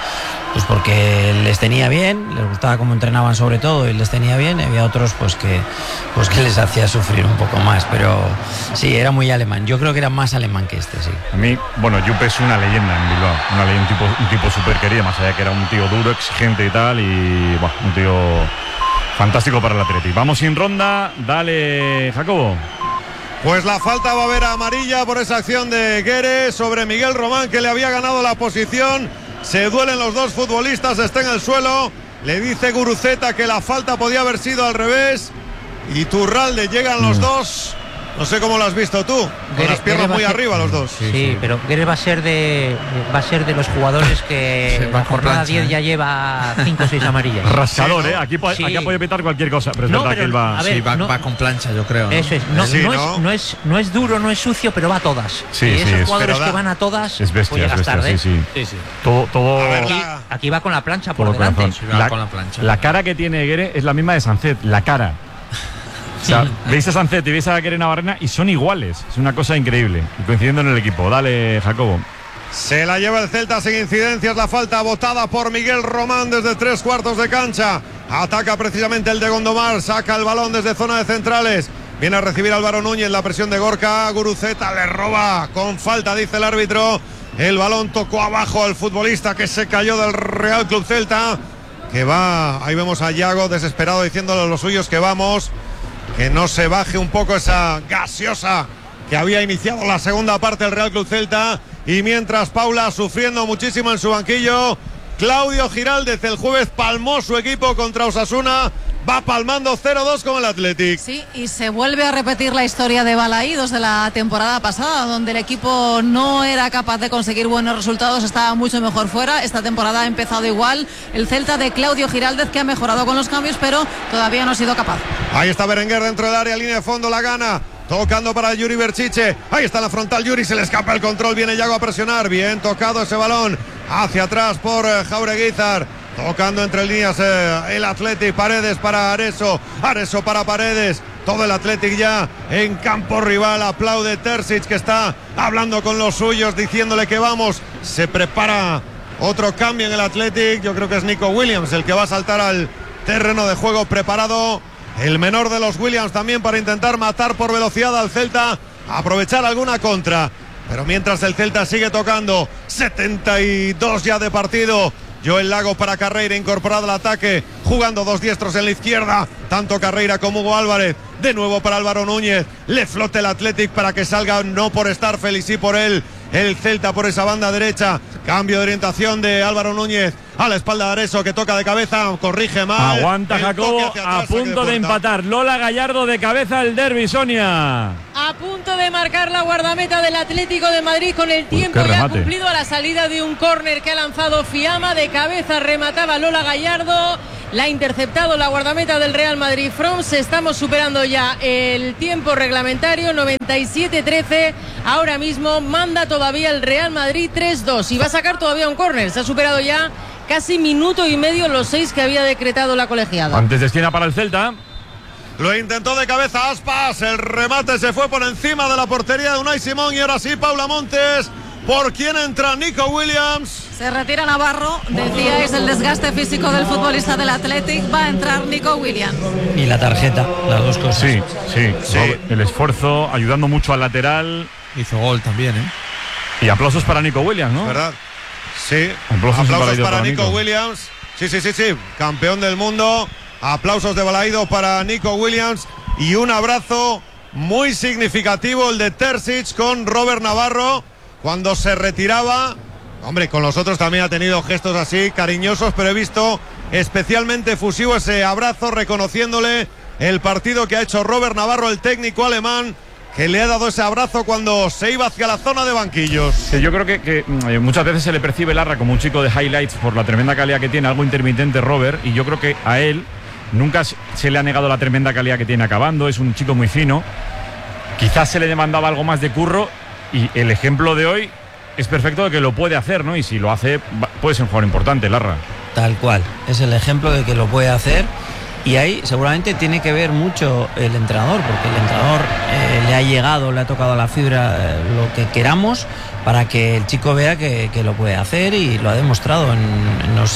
les tenía bien, les gustaba cómo entrenaban sobre todo y les tenía bien. Y había otros pues que les hacía sufrir un poco más, pero sí, era muy alemán. Yo creo que era más alemán que este, sí. A mí, Jupp es una leyenda en Bilbao, un tipo súper querido, más allá que era un tío duro, exigente y tal, y un tío fantástico para el Athletic. Vamos sin ronda, dale, Jacobo. Pues la falta va a haber amarilla por esa acción de Guerre sobre Miguel Román, que le había ganado la posición. Se duelen los dos futbolistas, está en el suelo. Le dice Guruceta que la falta podía haber sido al revés. Y Turralde, llegan los dos. No sé cómo lo has visto tú. Con las piernas muy arriba los dos. Sí, pero Guerre va a ser de los jugadores que en la jornada 10 ya lleva 5 o 6 amarillas. Rascador, ¿eh? Aquí ha podido pitar cualquier cosa, pero es verdad que él va... A ver, va con plancha, yo creo, ¿no? Eso es. No es duro, no es sucio, pero va a todas. Sí, y esos jugadores que van a todas, es bestia, pues tarde. Sí. Todo... Aquí va con la plancha por delante. La cara que tiene Guerre es la misma de Sanzet, la cara. O sea, veis a Sanzet y veis a Guerre Navarrena y son iguales. Es una cosa increíble. Y coincidiendo en el equipo. Dale, Jacobo. Se la lleva el Celta sin incidencias. La falta botada por Miguel Román desde 3/4 de cancha. Ataca precisamente el de Gondomar. Saca el balón desde zona de centrales. Viene a recibir Álvaro Núñez. La presión de Gorka. Guruceta le roba con falta, dice el árbitro. El balón tocó abajo al futbolista que se cayó del Real Club Celta. Que va. Ahí vemos a Yago desesperado diciéndole a los suyos que vamos. Que no se baje un poco esa gaseosa que había iniciado la segunda parte del Real Club Celta. Y mientras Paula sufriendo muchísimo en su banquillo, Claudio Giraldez el jueves palmó su equipo contra Osasuna va palmando 0-2 con el Athletic. Sí, y se vuelve a repetir la historia de Balaídos de la temporada pasada, donde el equipo no era capaz de conseguir buenos resultados, estaba mucho mejor fuera. Esta temporada ha empezado igual. El Celta de Claudio Giraldez, que ha mejorado con los cambios, pero todavía no ha sido capaz. Ahí está Berenguer dentro del área, línea de fondo, la gana. Tocando para Yuri Berchiche. Ahí está la frontal Yuri, se le escapa el control. Viene Yago a presionar. Bien tocado ese balón. Hacia atrás por Jaureguizar. Tocando entre líneas el Athletic. Paredes para Areso. Areso para Paredes. Todo el Athletic ya en campo rival. Aplaude Terzic, que está hablando con los suyos, diciéndole que vamos. Se prepara otro cambio en el Athletic. Yo creo que es Nico Williams el que va a saltar al terreno de juego preparado. El menor de los Williams también para intentar matar por velocidad al Celta, aprovechar alguna contra. Pero mientras el Celta sigue tocando, 72 ya de partido. Joel Lago para Carreira, incorporado al ataque, jugando dos diestros en la izquierda, tanto Carreira como Hugo Álvarez. De nuevo para Álvaro Núñez, le flote el Athletic para que salga, no por Starfel y sí por él, el Celta por esa banda derecha. Cambio de orientación de Álvaro Núñez a la espalda de Areso, que toca de cabeza, corrige mal. Aguanta Jacobo, a punto de empatar. Lola Gallardo de cabeza al derbi, Sonia. A punto de marcar la guardameta del Atlético de Madrid con el tiempo ya cumplido a la salida de un córner que ha lanzado Fiamma. De cabeza remataba Lola Gallardo. La ha interceptado la guardameta del Real Madrid. Froms, estamos superando ya el tiempo reglamentario, 97-13. Ahora mismo manda todavía el Real Madrid 3-2 y va a sacar todavía un córner. Se ha superado ya casi minuto y medio los 6 que había decretado la colegiada. Antes de esquina para el Celta. Lo intentó de cabeza Aspas, el remate se fue por encima de la portería de Unai Simón y ahora sí Paula Montes. ¿Por quién entra Nico Williams? Se retira Navarro, decíais el desgaste físico del futbolista del Athletic, va a entrar Nico Williams. Y la tarjeta, las dos cosas. Sí. El esfuerzo, ayudando mucho al lateral. Hizo gol también, ¿eh? Y aplausos para Nico Williams, ¿no? ¿Verdad? Sí. Aplausos para Nico Williams. Sí. Campeón del mundo. Aplausos de Balaído para Nico Williams. Y un abrazo muy significativo el de Terzic con Robert Navarro cuando se retiraba. Hombre, con los otros también ha tenido gestos así cariñosos, pero he visto especialmente efusivo ese abrazo, reconociéndole el partido que ha hecho Robert Navarro, el técnico alemán, que le ha dado ese abrazo cuando se iba hacia la zona de banquillos. Sí, yo creo que muchas veces se le percibe Larra como un chico de highlights por la tremenda calidad que tiene, algo intermitente Robert, y yo creo que a él nunca se le ha negado la tremenda calidad que tiene acabando. Es un chico muy fino, quizás se le demandaba algo más de curro, y el ejemplo de hoy es perfecto de que lo puede hacer, ¿no? Y si lo hace, puede ser un jugador importante, Larra. Tal cual, es el ejemplo de que lo puede hacer. Y ahí seguramente tiene que ver mucho el entrenador, porque el entrenador le ha llegado, le ha tocado a la fibra lo que queramos para que el chico vea que lo puede hacer, y lo ha demostrado en los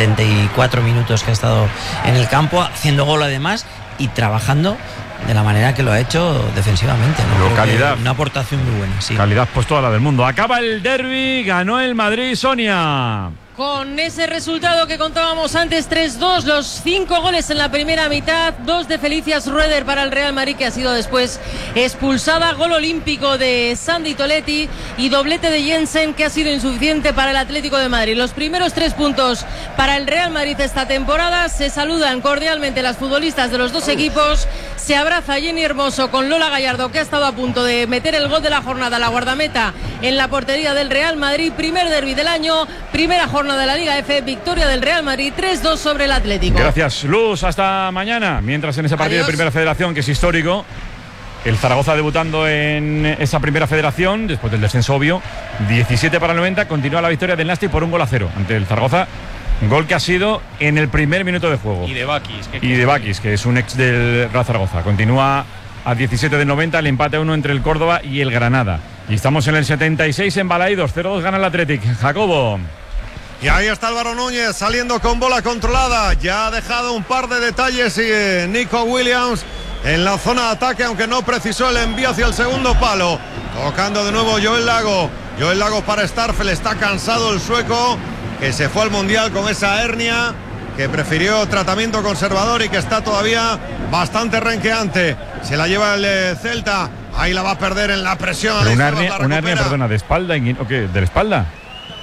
74 minutos que ha estado en el campo, haciendo gol además y trabajando de la manera que lo ha hecho defensivamente, ¿no? Calidad. Una aportación muy buena, sí. Calidad, pues toda la del mundo. Acaba el derbi, ganó el Madrid, Sonia. Con ese resultado que contábamos antes, 3-2, los 5 goles en la primera mitad, 2 de Felicias Rueder para el Real Madrid, que ha sido después expulsada, gol olímpico de Sandy Toletti y doblete de Jensen, que ha sido insuficiente para el Atlético de Madrid. Los primeros 3 puntos para el Real Madrid esta temporada. Se saludan cordialmente las futbolistas de los dos equipos. Se abraza Jenny Hermoso con Lola Gallardo, que ha estado a punto de meter el gol de la jornada, la guardameta en la portería del Real Madrid. Primer derbi del año, primera jornada de la Liga F, victoria del Real Madrid 3-2 sobre el Atlético. Gracias, Luz, hasta mañana. Mientras en ese partido de Primera Federación, que es histórico, el Zaragoza debutando en esa Primera Federación, después del descenso obvio, 17 para el 90, continúa la victoria del Nasti por 1-0 ante el Zaragoza. Gol que ha sido en el primer minuto de juego. Y de Bakis. Que es un ex del Real Zaragoza. Continúa a 17 del 90, el empate a 1 entre el Córdoba y el Granada. Y estamos en el 76 en Balaídos, 0-2 gana el Athletic. Jacobo. Y ahí está Álvaro Núñez saliendo con bola controlada. Ya ha dejado un par de detalles y Nico Williams en la zona de ataque, aunque no precisó el envío hacia el segundo palo. Tocando de nuevo Joel Lago. Joel Lago para Starfel, está cansado el sueco, que se fue al Mundial con esa hernia, que prefirió tratamiento conservador y que está todavía bastante renqueante. Se la lleva el Celta, ahí la va a perder en la presión. Una hernia, perdona, ¿de espalda? ¿O qué? ¿De la espalda?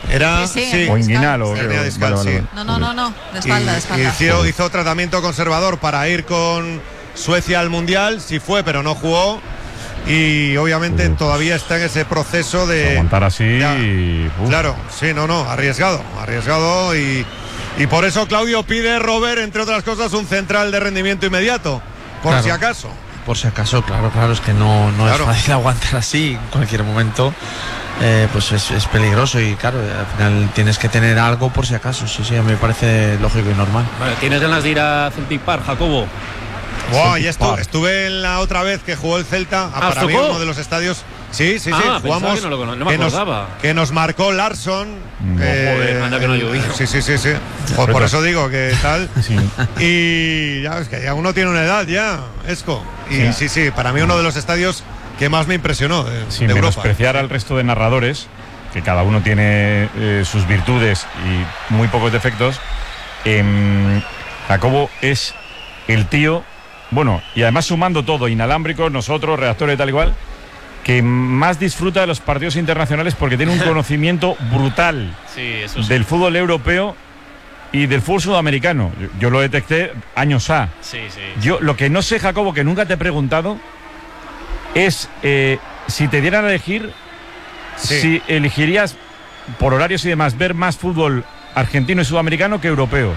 Era sí, o inguinal o hernia discal, vale. No, de espalda, de espalda. Hizo tratamiento conservador para ir con Suecia al Mundial, sí fue, pero no jugó. Y obviamente todavía está en ese proceso de aguantar así. Claro, sí, arriesgado y por eso Claudio pide, Robert, entre otras cosas, un central de rendimiento inmediato, por si acaso. Por si acaso, claro, es que no es fácil aguantar así en cualquier momento. Pues es peligroso y claro, al final tienes que tener algo por si acaso. Sí, a mí me parece lógico y normal. Vale, ¿tienes ganas de ir a Celtic Park, Jacobo? Ya estuve en la otra vez que jugó el Celta, para mí uno de los estadios. Sí, jugamos. No me acordaba. Que nos marcó Larsson. Joder, anda que no llovió. Sí. Pues por eso digo que tal. Sí. Y ya es que ya uno tiene una edad ya, Esco. Y sí, para mí uno de los estadios que más me impresionó de Europa. Menospreciar al resto de narradores, que cada uno tiene sus virtudes y muy pocos defectos. Jacobo es el tío, bueno, y además sumando todo, inalámbricos, nosotros, redactores y tal igual, que más disfruta de los partidos internacionales porque tiene un conocimiento brutal del fútbol europeo y del fútbol sudamericano. Yo lo detecté años A. Yo lo que no sé, Jacobo, que nunca te he preguntado, es si te dieran a elegir, si elegirías por horarios y demás ver más fútbol argentino y sudamericano que europeo.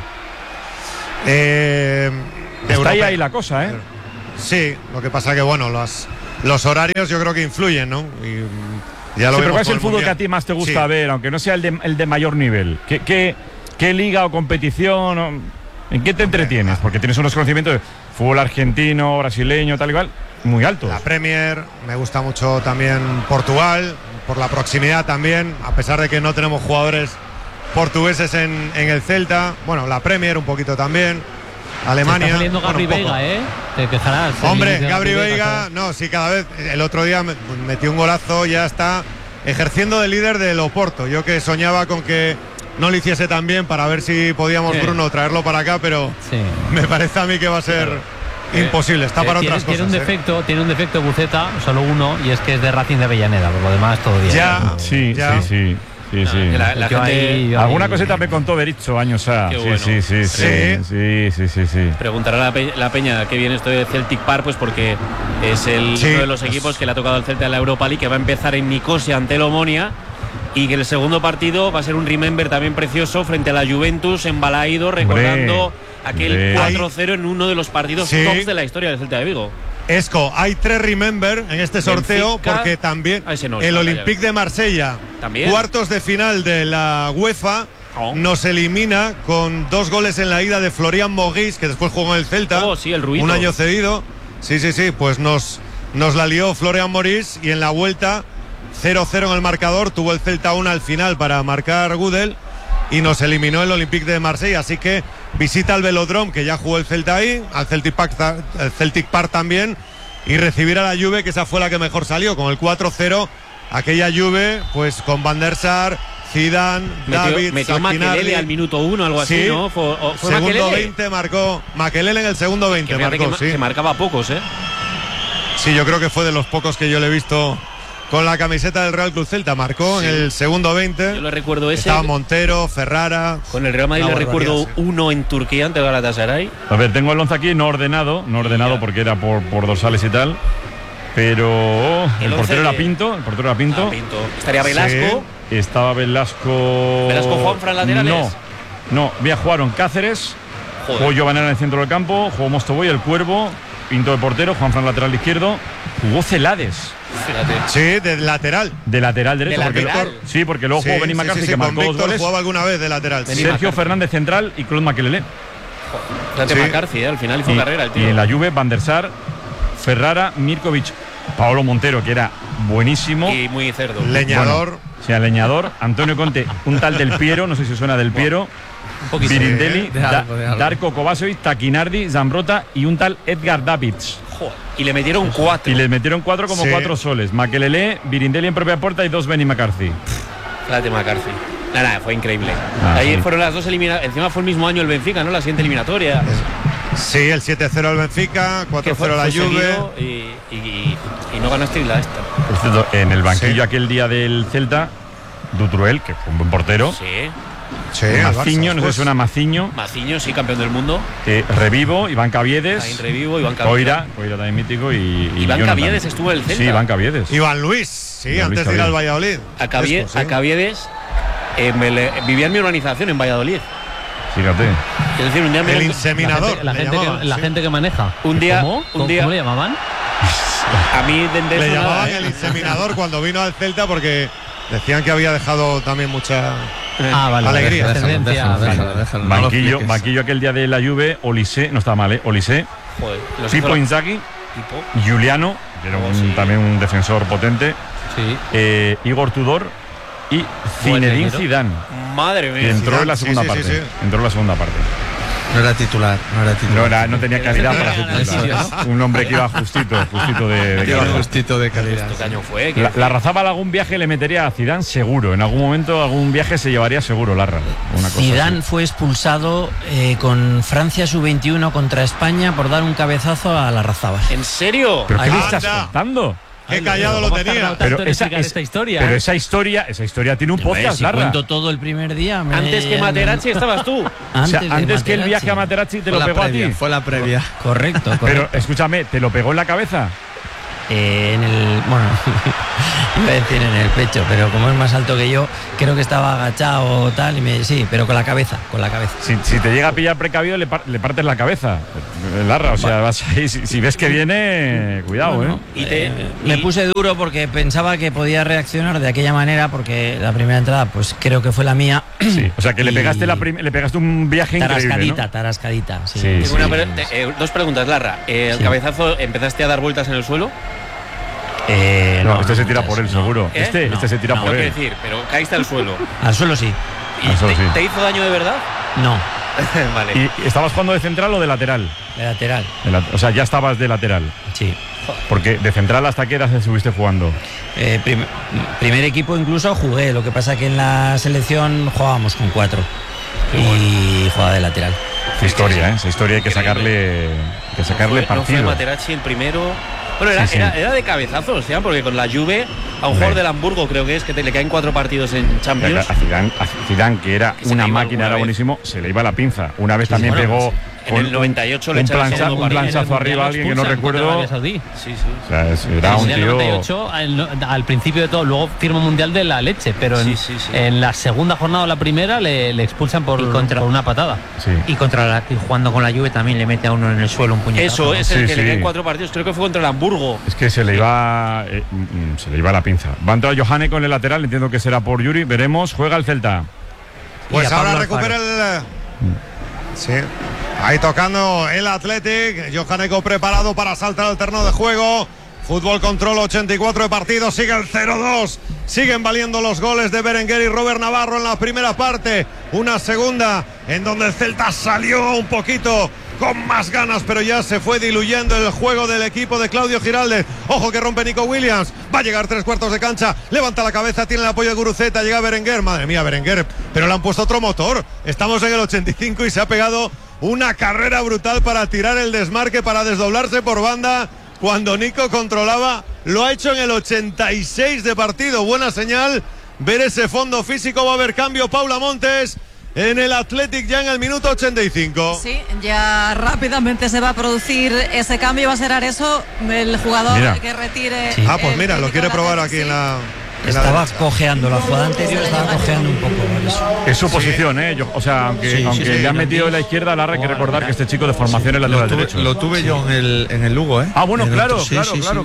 Está ahí la cosa, ¿eh? Sí, lo que pasa que bueno, los horarios yo creo que influyen, ¿no? Y ya lo pero ¿cuál es el fútbol que a ti más te gusta ver, aunque no sea el de mayor nivel? ¿Qué liga o competición? ¿En qué te entretienes? Porque tienes unos conocimientos de fútbol argentino, brasileño, tal y cual, muy altos. La Premier, me gusta mucho también Portugal, por la proximidad también, a pesar de que no tenemos jugadores portugueses en el Celta. Bueno, la Premier un poquito también. Alemania. Está saliendo Gabri Veiga, te quejarás. Hombre, Gabri Veiga, cada vez, el otro día metió un golazo, ya está ejerciendo de líder del Oporto. Yo que soñaba con que no lo hiciese tan bien para ver si podíamos, Bruno, traerlo para acá, pero me parece a mí que va a ser imposible, está para otras cosas. Tiene un defecto Buceta, solo uno, y es que es de Racing de Avellaneda, por lo demás todo bien. Sí. La gente, alguna cosita me contó Bericho años a. Sí. Preguntará la peña qué viene esto de Celtic Park, pues porque es uno de los equipos que le ha tocado al Celta en la Europa League, que va a empezar en Nicosia ante el Omonia, y que el segundo partido va a ser un remember también precioso frente a la Juventus en Balaído, recordando aquel 4-0 en uno de los partidos tops de la historia del Celta de Vigo. Esco, hay 3 remember en este sorteo, Benfica, porque también el Olympique de Marsella, cuartos de final de la UEFA, nos elimina con 2 goles en la ida de Florian Maurice, que después jugó en el Celta, un año cedido. Sí, pues nos la lió Florian Maurice, y en la vuelta 0-0 en el marcador, tuvo el Celta una al final para marcar Gudel y nos eliminó el Olympique de Marsella. Así que visita al Velodrome, que ya jugó el Celta ahí, al Celtic Park también, y recibir a la Juve, que esa fue la que mejor salió, con el 4-0, aquella Juve, pues con Van der Sar, Zidane, David, metió Makelele al minuto 1, algo así, ¿no? Fue segundo Makelele. 20 marcó Makelele, en el segundo 20 que marcaba pocos, Sí, yo creo que fue de los pocos que yo le he visto con la camiseta del Real Club Celta. Marcó en el segundo 20. Yo le recuerdo ese. Estaba Montero, Ferrara. Con el Real Madrid le recuerdo uno en Turquía ante Galatasaray. A ver, tengo el 11 aquí no ordenado porque era por dorsales y tal. Pero el portero era Pinto. Estaría Velasco. Estaba Velasco. Juanfran laterales. No, jugaron Cáceres. Jugó Giovanni en el centro del campo. Jugó Mostovoy, el Cuervo. Pinto de portero, Juanfran lateral izquierdo. Jugó Celades. Fíjate. Sí, de lateral. De lateral derecho. Porque luego jugó Benny McCarthy, que marcó 2 goles. Jugaba alguna vez de lateral. Sergio Fernández central y Claude Makelele. McCarthy, al final hizo carrera el tío. Y en la Juve, Van der Sar, Ferrara, Mirkovic, Paolo Montero, que era buenísimo. Y muy cerdo. Leñador. Leñador. Antonio Conte, un tal Del Piero, no sé si suena Del Piero. Birindelli, Darko Kovacevic, Taquinardi, Zambrota y un tal Edgar Davids. Y le metieron 4. Y le metieron 4 como 4 soles. Makelele, Birindelli en propia puerta y 2 Benny McCarthy. Fíjate McCarthy. Nada, fue increíble. Ahí fueron las 2 eliminatorias. Encima fue el mismo año el Benfica, ¿no? La siguiente eliminatoria. Sí, el 7-0 al Benfica, 4-0 la Juve. Y no ganaste la esta. En el banquillo aquel día del Celta Dutruel, que fue un buen portero. Sí. Sí, Maciño, no sé si suena Maciño. Maciño, sí, campeón del mundo. Revivo, Iván Caviedes. Ahí Revivo, Iván Caviedes. Coira también mítico. Y Iván Jonathan. Caviedes estuvo en el Celta. Sí, Iván Caviedes. Iván Luis, sí, Iván antes Luis de ir al Caviedes. Valladolid. A Caviedes vivía en mi urbanización en Valladolid. Fíjate. Es decir, un día El inseminador. La gente que maneja. Un día, ¿Cómo le llamaban? A mí de Le eso llamaban nada, el inseminador cuando vino al Celta porque decían que había dejado también mucha alegría. Déjalo, no lo expliques. Banquillo aquel día de la Juve, Olise, no está mal, Olise, Joder, los Pipo hizo- Inzaghi, Pipo. Juliano, que era sí. también un defensor potente, Sí. Igor Tudor y Zinedine Guerrero. Zidane, Madre que mía. entró en la Sí, segunda sí, parte. sí, sí. Entró en la segunda parte. No era titular. No tenía calidad para ser titular. Un hombre que iba justito de Iba calidad. justito de calidad. ¿Esto qué año fue? La Razábal algún viaje le metería a Zidane seguro. En algún momento algún viaje se llevaría seguro Larra. Una cosa Zidane así. fue expulsado con Francia sub-21 contra España por dar un cabezazo a la Razábal. ¿En serio? ¿Pero qué Anda. me estás contando? Qué callado lo tenía. Pero esa historia. Pero esa historia tiene un podcast, Si Larra. cuento todo el primer día. Antes que Materazzi estabas tú. Antes que el viaje a Materazzi te lo pegó a ti. Fue la previa. Correcto. Pero escúchame, ¿te lo pegó en la cabeza? En el. Bueno, iba a decir en el pecho, pero como es más alto que yo, creo que estaba agachado o tal. Sí, pero con la cabeza. Si te llega a pillar precavido, le partes la cabeza. Larra, o sea, vas ahí. Si ves que viene, cuidado, Bueno, me puse duro porque pensaba que podía reaccionar de aquella manera, porque la primera entrada, pues creo que fue la mía. Sí, o sea, que le pegaste un viaje increíble, ¿no? Tarascadita. Sí. Sí, Tengo dos preguntas, Larra. ¿El cabezazo empezaste a dar vueltas en el suelo? No, este se tira por él, seguro. ¿Eh? Este se tira por Quiero él. decir, pero caíste al suelo. Al suelo sí. ¿Y Al suelo sí. te hizo daño de verdad? No, Vale. ¿Y estabas jugando de central o de lateral? de lateral. O sea, ya estabas de lateral. Sí. Porque de central, ¿hasta qué edad estuviste jugando? Primer equipo incluso jugué, lo que pasa que en la selección jugábamos con 4 y jugaba de lateral. Esa historia, esa historia hay que sacarle ¿No fue partido. Materazzi el primero? Bueno, Sí. era de cabezazos, ¿sí? Porque con la Juve, a un jugador del Hamburgo creo que es, que le caen 4 partidos en Champions. A Zidane, que era Que se una le iba máquina, alguna era vez. buenísimo, se le iba la pinza. Una vez también bueno, pegó en el 98 le echaron el segundo un partido. planchazo arriba a alguien que no recuerdo. Saudí. Sí. O sea, era un En el tío. 98, al principio de todo, luego firma mundial de la leche, pero Sí. en la segunda jornada o la primera le expulsan por una patada. Sí. Y jugando con la Juve también le mete a uno en el suelo un puñetazo. Eso ¿no? es el Sí, que le sí. caen 4 partidos. Creo que fue contra el Hamburgo. Es que se le iba la pinza. Va a entrar Johane con el lateral, entiendo que será por Yuri. Veremos, juega el Celta. Pues Y a ahora Pablo recupera el. Sí. Ahí tocando el Athletic. Johaneko preparado para saltar al terreno de juego. Fútbol Control, 84 de partido. Sigue el 0-2. Siguen valiendo los goles de Berenguer y Robert Navarro en la primera parte. Una segunda en donde el Celta salió un poquito con más ganas, pero ya se fue diluyendo el juego del equipo de Claudio Giraldez. Ojo que rompe Nico Williams. Va a llegar 3/4 de cancha. Levanta la cabeza, tiene el apoyo de Guruceta. Llega Berenguer. Madre mía, Berenguer. Pero le han puesto otro motor. Estamos en el 85 y se ha pegado una carrera brutal para tirar el desmarque, para desdoblarse por banda. Cuando Nico controlaba, lo ha hecho en el 86 de partido. Buena señal. Ver ese fondo físico. Va a haber cambio. Paula Montes en el Athletic ya en el minuto 85. Sí, ya rápidamente se va a producir ese cambio. Va a ser Areso el jugador Mira. que retire. Sí. Ah, pues mira, lo quiere probar aquí en la. Estaba cojeando, la jugada anterior estaba cojeando un poco. Por eso. Es su posición, ¿eh? O sea, aunque le han metido en la izquierda, Larra, hay que recordar que este chico de formación es lateral derecho. Lo tuve yo en el Lugo, ¿eh? Ah, bueno, En el claro, otro- claro.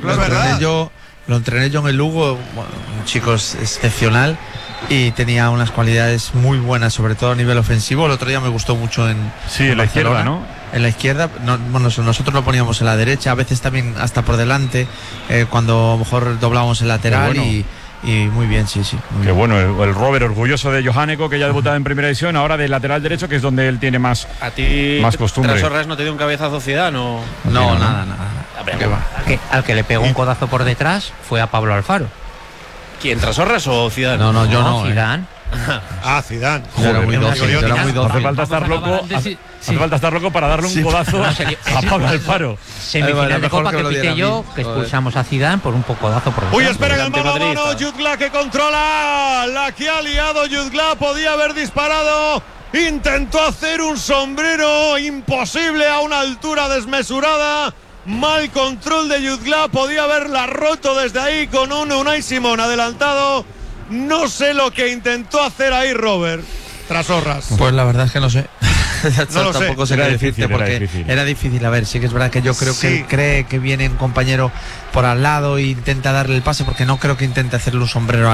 Lo entrené yo en el Lugo, bueno, un chico excepcional y tenía unas cualidades muy buenas, sobre todo a nivel ofensivo. El otro día me gustó mucho en la izquierda, Barcelona. ¿no? En la izquierda, nosotros lo poníamos en la derecha, a veces también hasta por delante, cuando a lo mejor doblábamos el lateral. Qué bueno. Y muy bien, sí. Muy Qué bien. bueno, el Robert, orgulloso de Joháneko, que ya ha debutado en primera división, ahora de lateral derecho, que es donde él tiene más, ¿A ti, más costumbre. Trasorras, no te dio un cabezazo Zidane o...? No, nada. ¿Qué va? Al que le pegó un codazo por detrás fue a Pablo Alfaro. ¿Quién, Trasorras o Zidane? No, yo no. Zidane. Ah, Zidane. Yo era muy Joder, dócil, yo era muy No hace dócil. falta estar loco. Hace falta estar loco para darle un codazo a Pablo Alfaro. Semifinal de Copa que pité yo, que expulsamos a Zidane por un poco dazo. Uy, espera el mano a mano. Jude Glass que controla. La que ha liado Jude Glass. Podía haber disparado. Intentó hacer un sombrero imposible a una altura desmesurada. Mal control de Jude Glass. Podía haberla roto desde ahí con un Unai Simón adelantado. No sé lo que intentó hacer ahí Robert Trasorras. Pues la verdad es que no sé. No lo tampoco sé. sé qué decirte porque era difícil. A ver, sí que es verdad que yo creo que él cree que viene un compañero por al lado e intenta darle el pase, porque no creo que intente hacerle un sombrero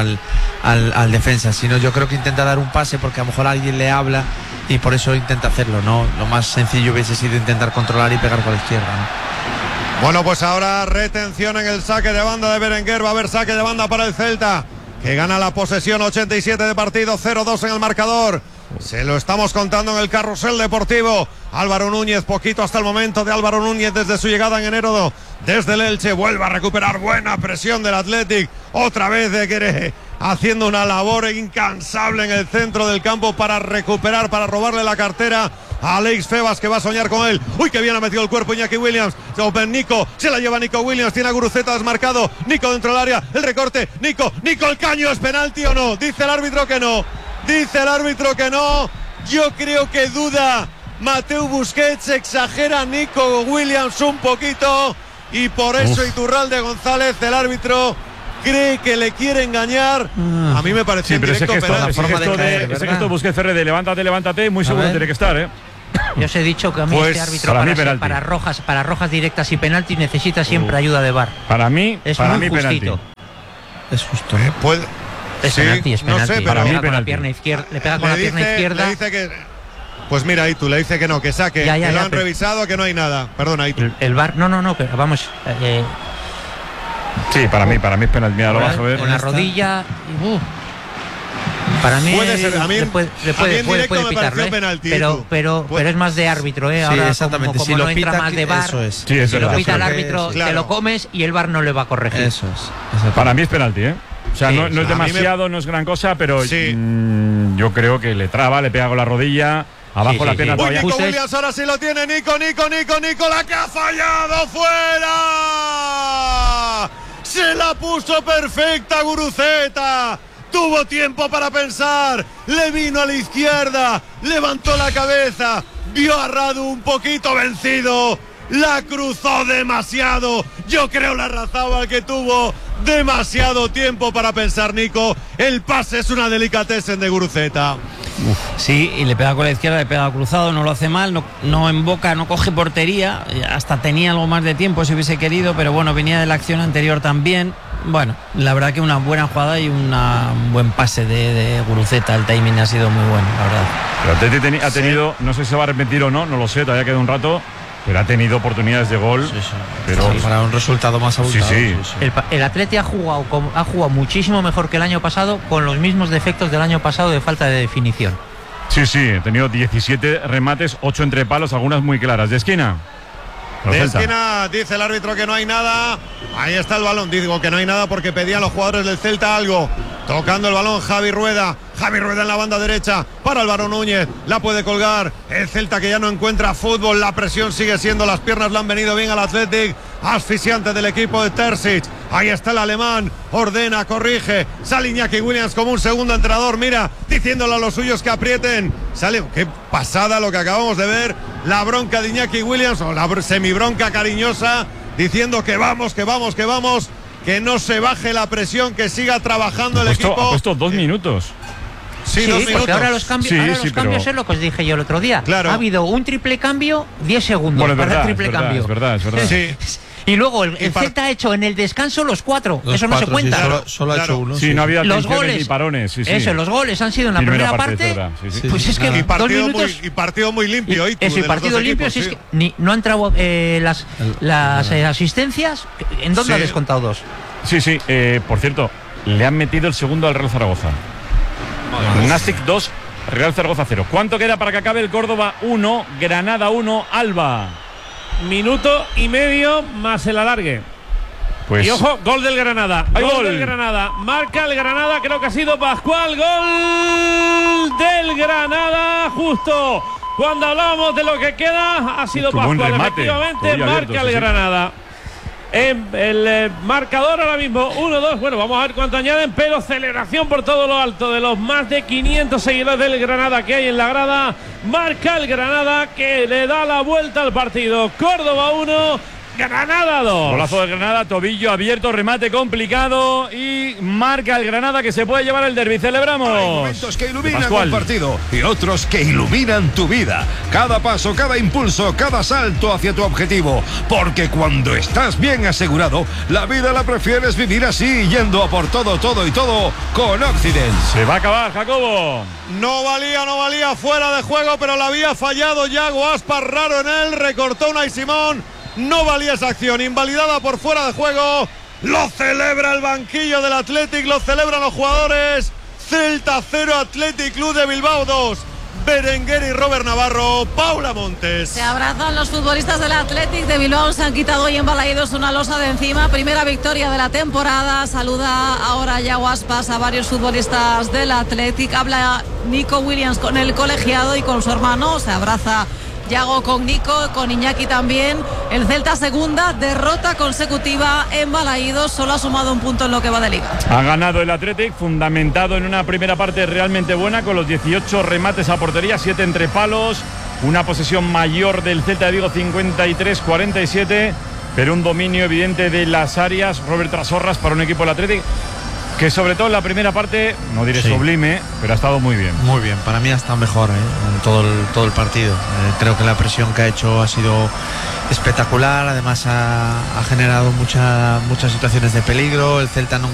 al defensa, sino yo creo que intenta dar un pase porque a lo mejor alguien le habla y por eso intenta hacerlo, ¿no? Lo más sencillo hubiese sido intentar controlar y pegar con la izquierda, ¿no? Bueno, pues ahora retención en el saque de banda de Berenguer. Va a haber saque de banda para el Celta, que gana la posesión. 87 de partido, 0-2 en el marcador. Se lo estamos contando en el carrusel deportivo. Álvaro Núñez, poquito hasta el momento de Álvaro Núñez desde su llegada en enero desde el Elche. Vuelve a recuperar, buena presión del Athletic. Otra vez de Gueré haciendo una labor incansable en el centro del campo para recuperar, para robarle la cartera a Alex Febas, que va a soñar con él. Uy, que bien ha metido el cuerpo Iñaki Williams. Nico, se la lleva Nico Williams, tiene a Guruceta desmarcado. Nico dentro del área, el recorte. Nico, el caño, ¿es penalti o no? Dice el árbitro que no. Dice el árbitro que no. Yo creo que duda Mateu Busquets, exagera Nico Williams un poquito y por eso Iturralde González, el árbitro, cree que le quiere engañar. A mí me pareció sí, pero directo penal. Ese gesto de Busquets Ferre de levántate, muy seguro tiene que estar, ¿eh? Yo os he dicho que a mí pues este árbitro para rojas directas y penaltis necesita siempre ayuda de VAR. Para mí, es para muy mí justito. Es justo, ¿no? Es penalti, es penalti. No sé, pero le pega con la pierna izquierda. Le pega con la pierna izquierda. Le dice que, pues mira, ahí tú le dice que no, que saque, que lo han revisado, que no hay nada. Perdona, ahí tú. El VAR, no, pero vamos. Sí, para mí es penalti. Mira, lo vas a ver. Con la rodilla. Para mí puede ser, a mí puede pitarlo, penalti, pero es más de árbitro, ¿eh? Ahora, sí, exactamente. Como si no lo entra pita, más de VAR, eso es. Sí, es si verdad, lo pita el árbitro, te lo comes y el VAR no le va a corregir. Eso es. Para mí es penalti, ¿eh? O sea, no es demasiado, no es gran cosa, pero yo creo que le traba, le pega con la rodilla. Abajo la pierna todavía. Nico Williams ahora sí lo tiene. Nico, la que ha fallado, fuera. Se la puso perfecta Guruceta. Tuvo tiempo para pensar. Le vino a la izquierda. Levantó la cabeza. Vio a Radu un poquito vencido. La cruzó demasiado. Yo creo la Razaba que tuvo demasiado tiempo para pensar Nico. El pase es una delicatessen de Guruceta. Sí, y le pega con la izquierda, le pega cruzado, no lo hace mal, no emboca, no coge portería, hasta tenía algo más de tiempo si hubiese querido, pero bueno, venía de la acción anterior también. Bueno, la verdad que una buena jugada y un buen pase de Guruceta, el timing ha sido muy bueno, la verdad. Pero Atleti ha tenido, no sé si se va a arrepentir o no lo sé, todavía queda un rato, pero ha tenido oportunidades de gol. Pero para un resultado más abultado. Sí. El Atleti ha jugado muchísimo mejor que el año pasado, con los mismos defectos del año pasado de falta de definición. Sí, ha tenido 17 remates, 8 entre palos, algunas muy claras. ¿De esquina? De esquina dice el árbitro que no hay nada. Ahí está el balón. Digo que no hay nada porque pedían los jugadores del Celta algo. Tocando el balón Javi Rueda en la banda derecha para Álvaro Núñez. La puede colgar el Celta, que ya no encuentra fútbol. La presión sigue siendo, las piernas le han venido bien al Athletic. Asfixiante del equipo de Terzic. Ahí está el alemán, ordena, corrige. Sale Iñaki Williams como un segundo entrenador, mira, diciéndole a los suyos que aprieten. Sale, qué pasada lo que acabamos de ver. La bronca de Iñaki Williams, o la semibronca cariñosa, diciendo que vamos, que no se baje la presión, que siga trabajando el equipo. Ha puesto 2 minutos. Sí, 2 minutos. Porque ahora los cambios, es lo que os dije yo el otro día. Claro. Ha habido un triple cambio, 10 segundos para el triple cambio. Es verdad. Sí. Y luego el Celta ha hecho en el descanso los 4. Eso no se cuenta. Sí, solo ha hecho uno. Sí, no había los goles ni parones. Sí. Eso, los goles han sido en la primera parte. Pues es que y partido muy limpio. Y partido limpio, si es que no han entrado las asistencias. ¿En dónde ha descontado 2? Sí. Por cierto, le han metido el segundo al Real Zaragoza. Nastic 2, Real Zaragoza 0. ¿Cuánto queda para que acabe el Córdoba 1, Granada 1, Alba? Minuto y medio más el alargue. Pues, y ojo, gol del Granada. Gol del Granada. Marca el Granada, creo que ha sido Pascual. Gol del Granada, justo Cuando hablábamos de lo que queda, ha sido Pascual. Efectivamente, marca el Granada. El marcador ahora mismo 1-2. Bueno, vamos a ver cuánto añaden, pero celebración por todo lo alto de los más de 500 seguidores del Granada que hay en la grada. Marca el Granada, que le da la vuelta al partido. Córdoba 1, Granada 2. Golazo de Granada, tobillo abierto, remate complicado y marca el Granada, que se puede llevar el derbi. Celebramos. Hay momentos que iluminan un partido y otros que iluminan tu vida. Cada paso, cada impulso, cada salto hacia tu objetivo. Porque cuando estás bien asegurado, la vida la prefieres vivir así, yendo a por todo, todo y todo con Occident. Se va a acabar, Jacobo. No valía, fuera de juego, pero la había fallado Yago Aspas, raro en él, recortó Unai Simón. No valía esa acción, invalidada por fuera de juego. Lo celebra el banquillo del Athletic, lo celebran los jugadores. Celta 0, Athletic Club de Bilbao 2. Berenguer y Robert Navarro. Paula Montes. Se abrazan los futbolistas del Athletic de Bilbao. Se han quitado hoy en Balaídos una losa de encima. Primera victoria de la temporada. Saluda ahora Yago Aspas a varios futbolistas del Athletic. Habla Nico Williams con el colegiado y con su hermano. Se abraza Yago con Nico, con Iñaki también. El Celta, segunda derrota consecutiva en Balaídos, solo ha sumado un punto en lo que va de liga. Ha ganado el Athletic, fundamentado en una primera parte realmente buena, con los 18 remates a portería, 7 entre palos, una posesión mayor del Celta de Vigo, 53-47, pero un dominio evidente de las áreas. Robert Trasorras para un equipo del Athletic que sobre todo en la primera parte, no diré sublime, pero ha estado muy bien. Muy bien, para mí ha estado mejor en todo el partido. Creo que la presión que ha hecho ha sido espectacular, además ha generado muchas situaciones de peligro. El Celta no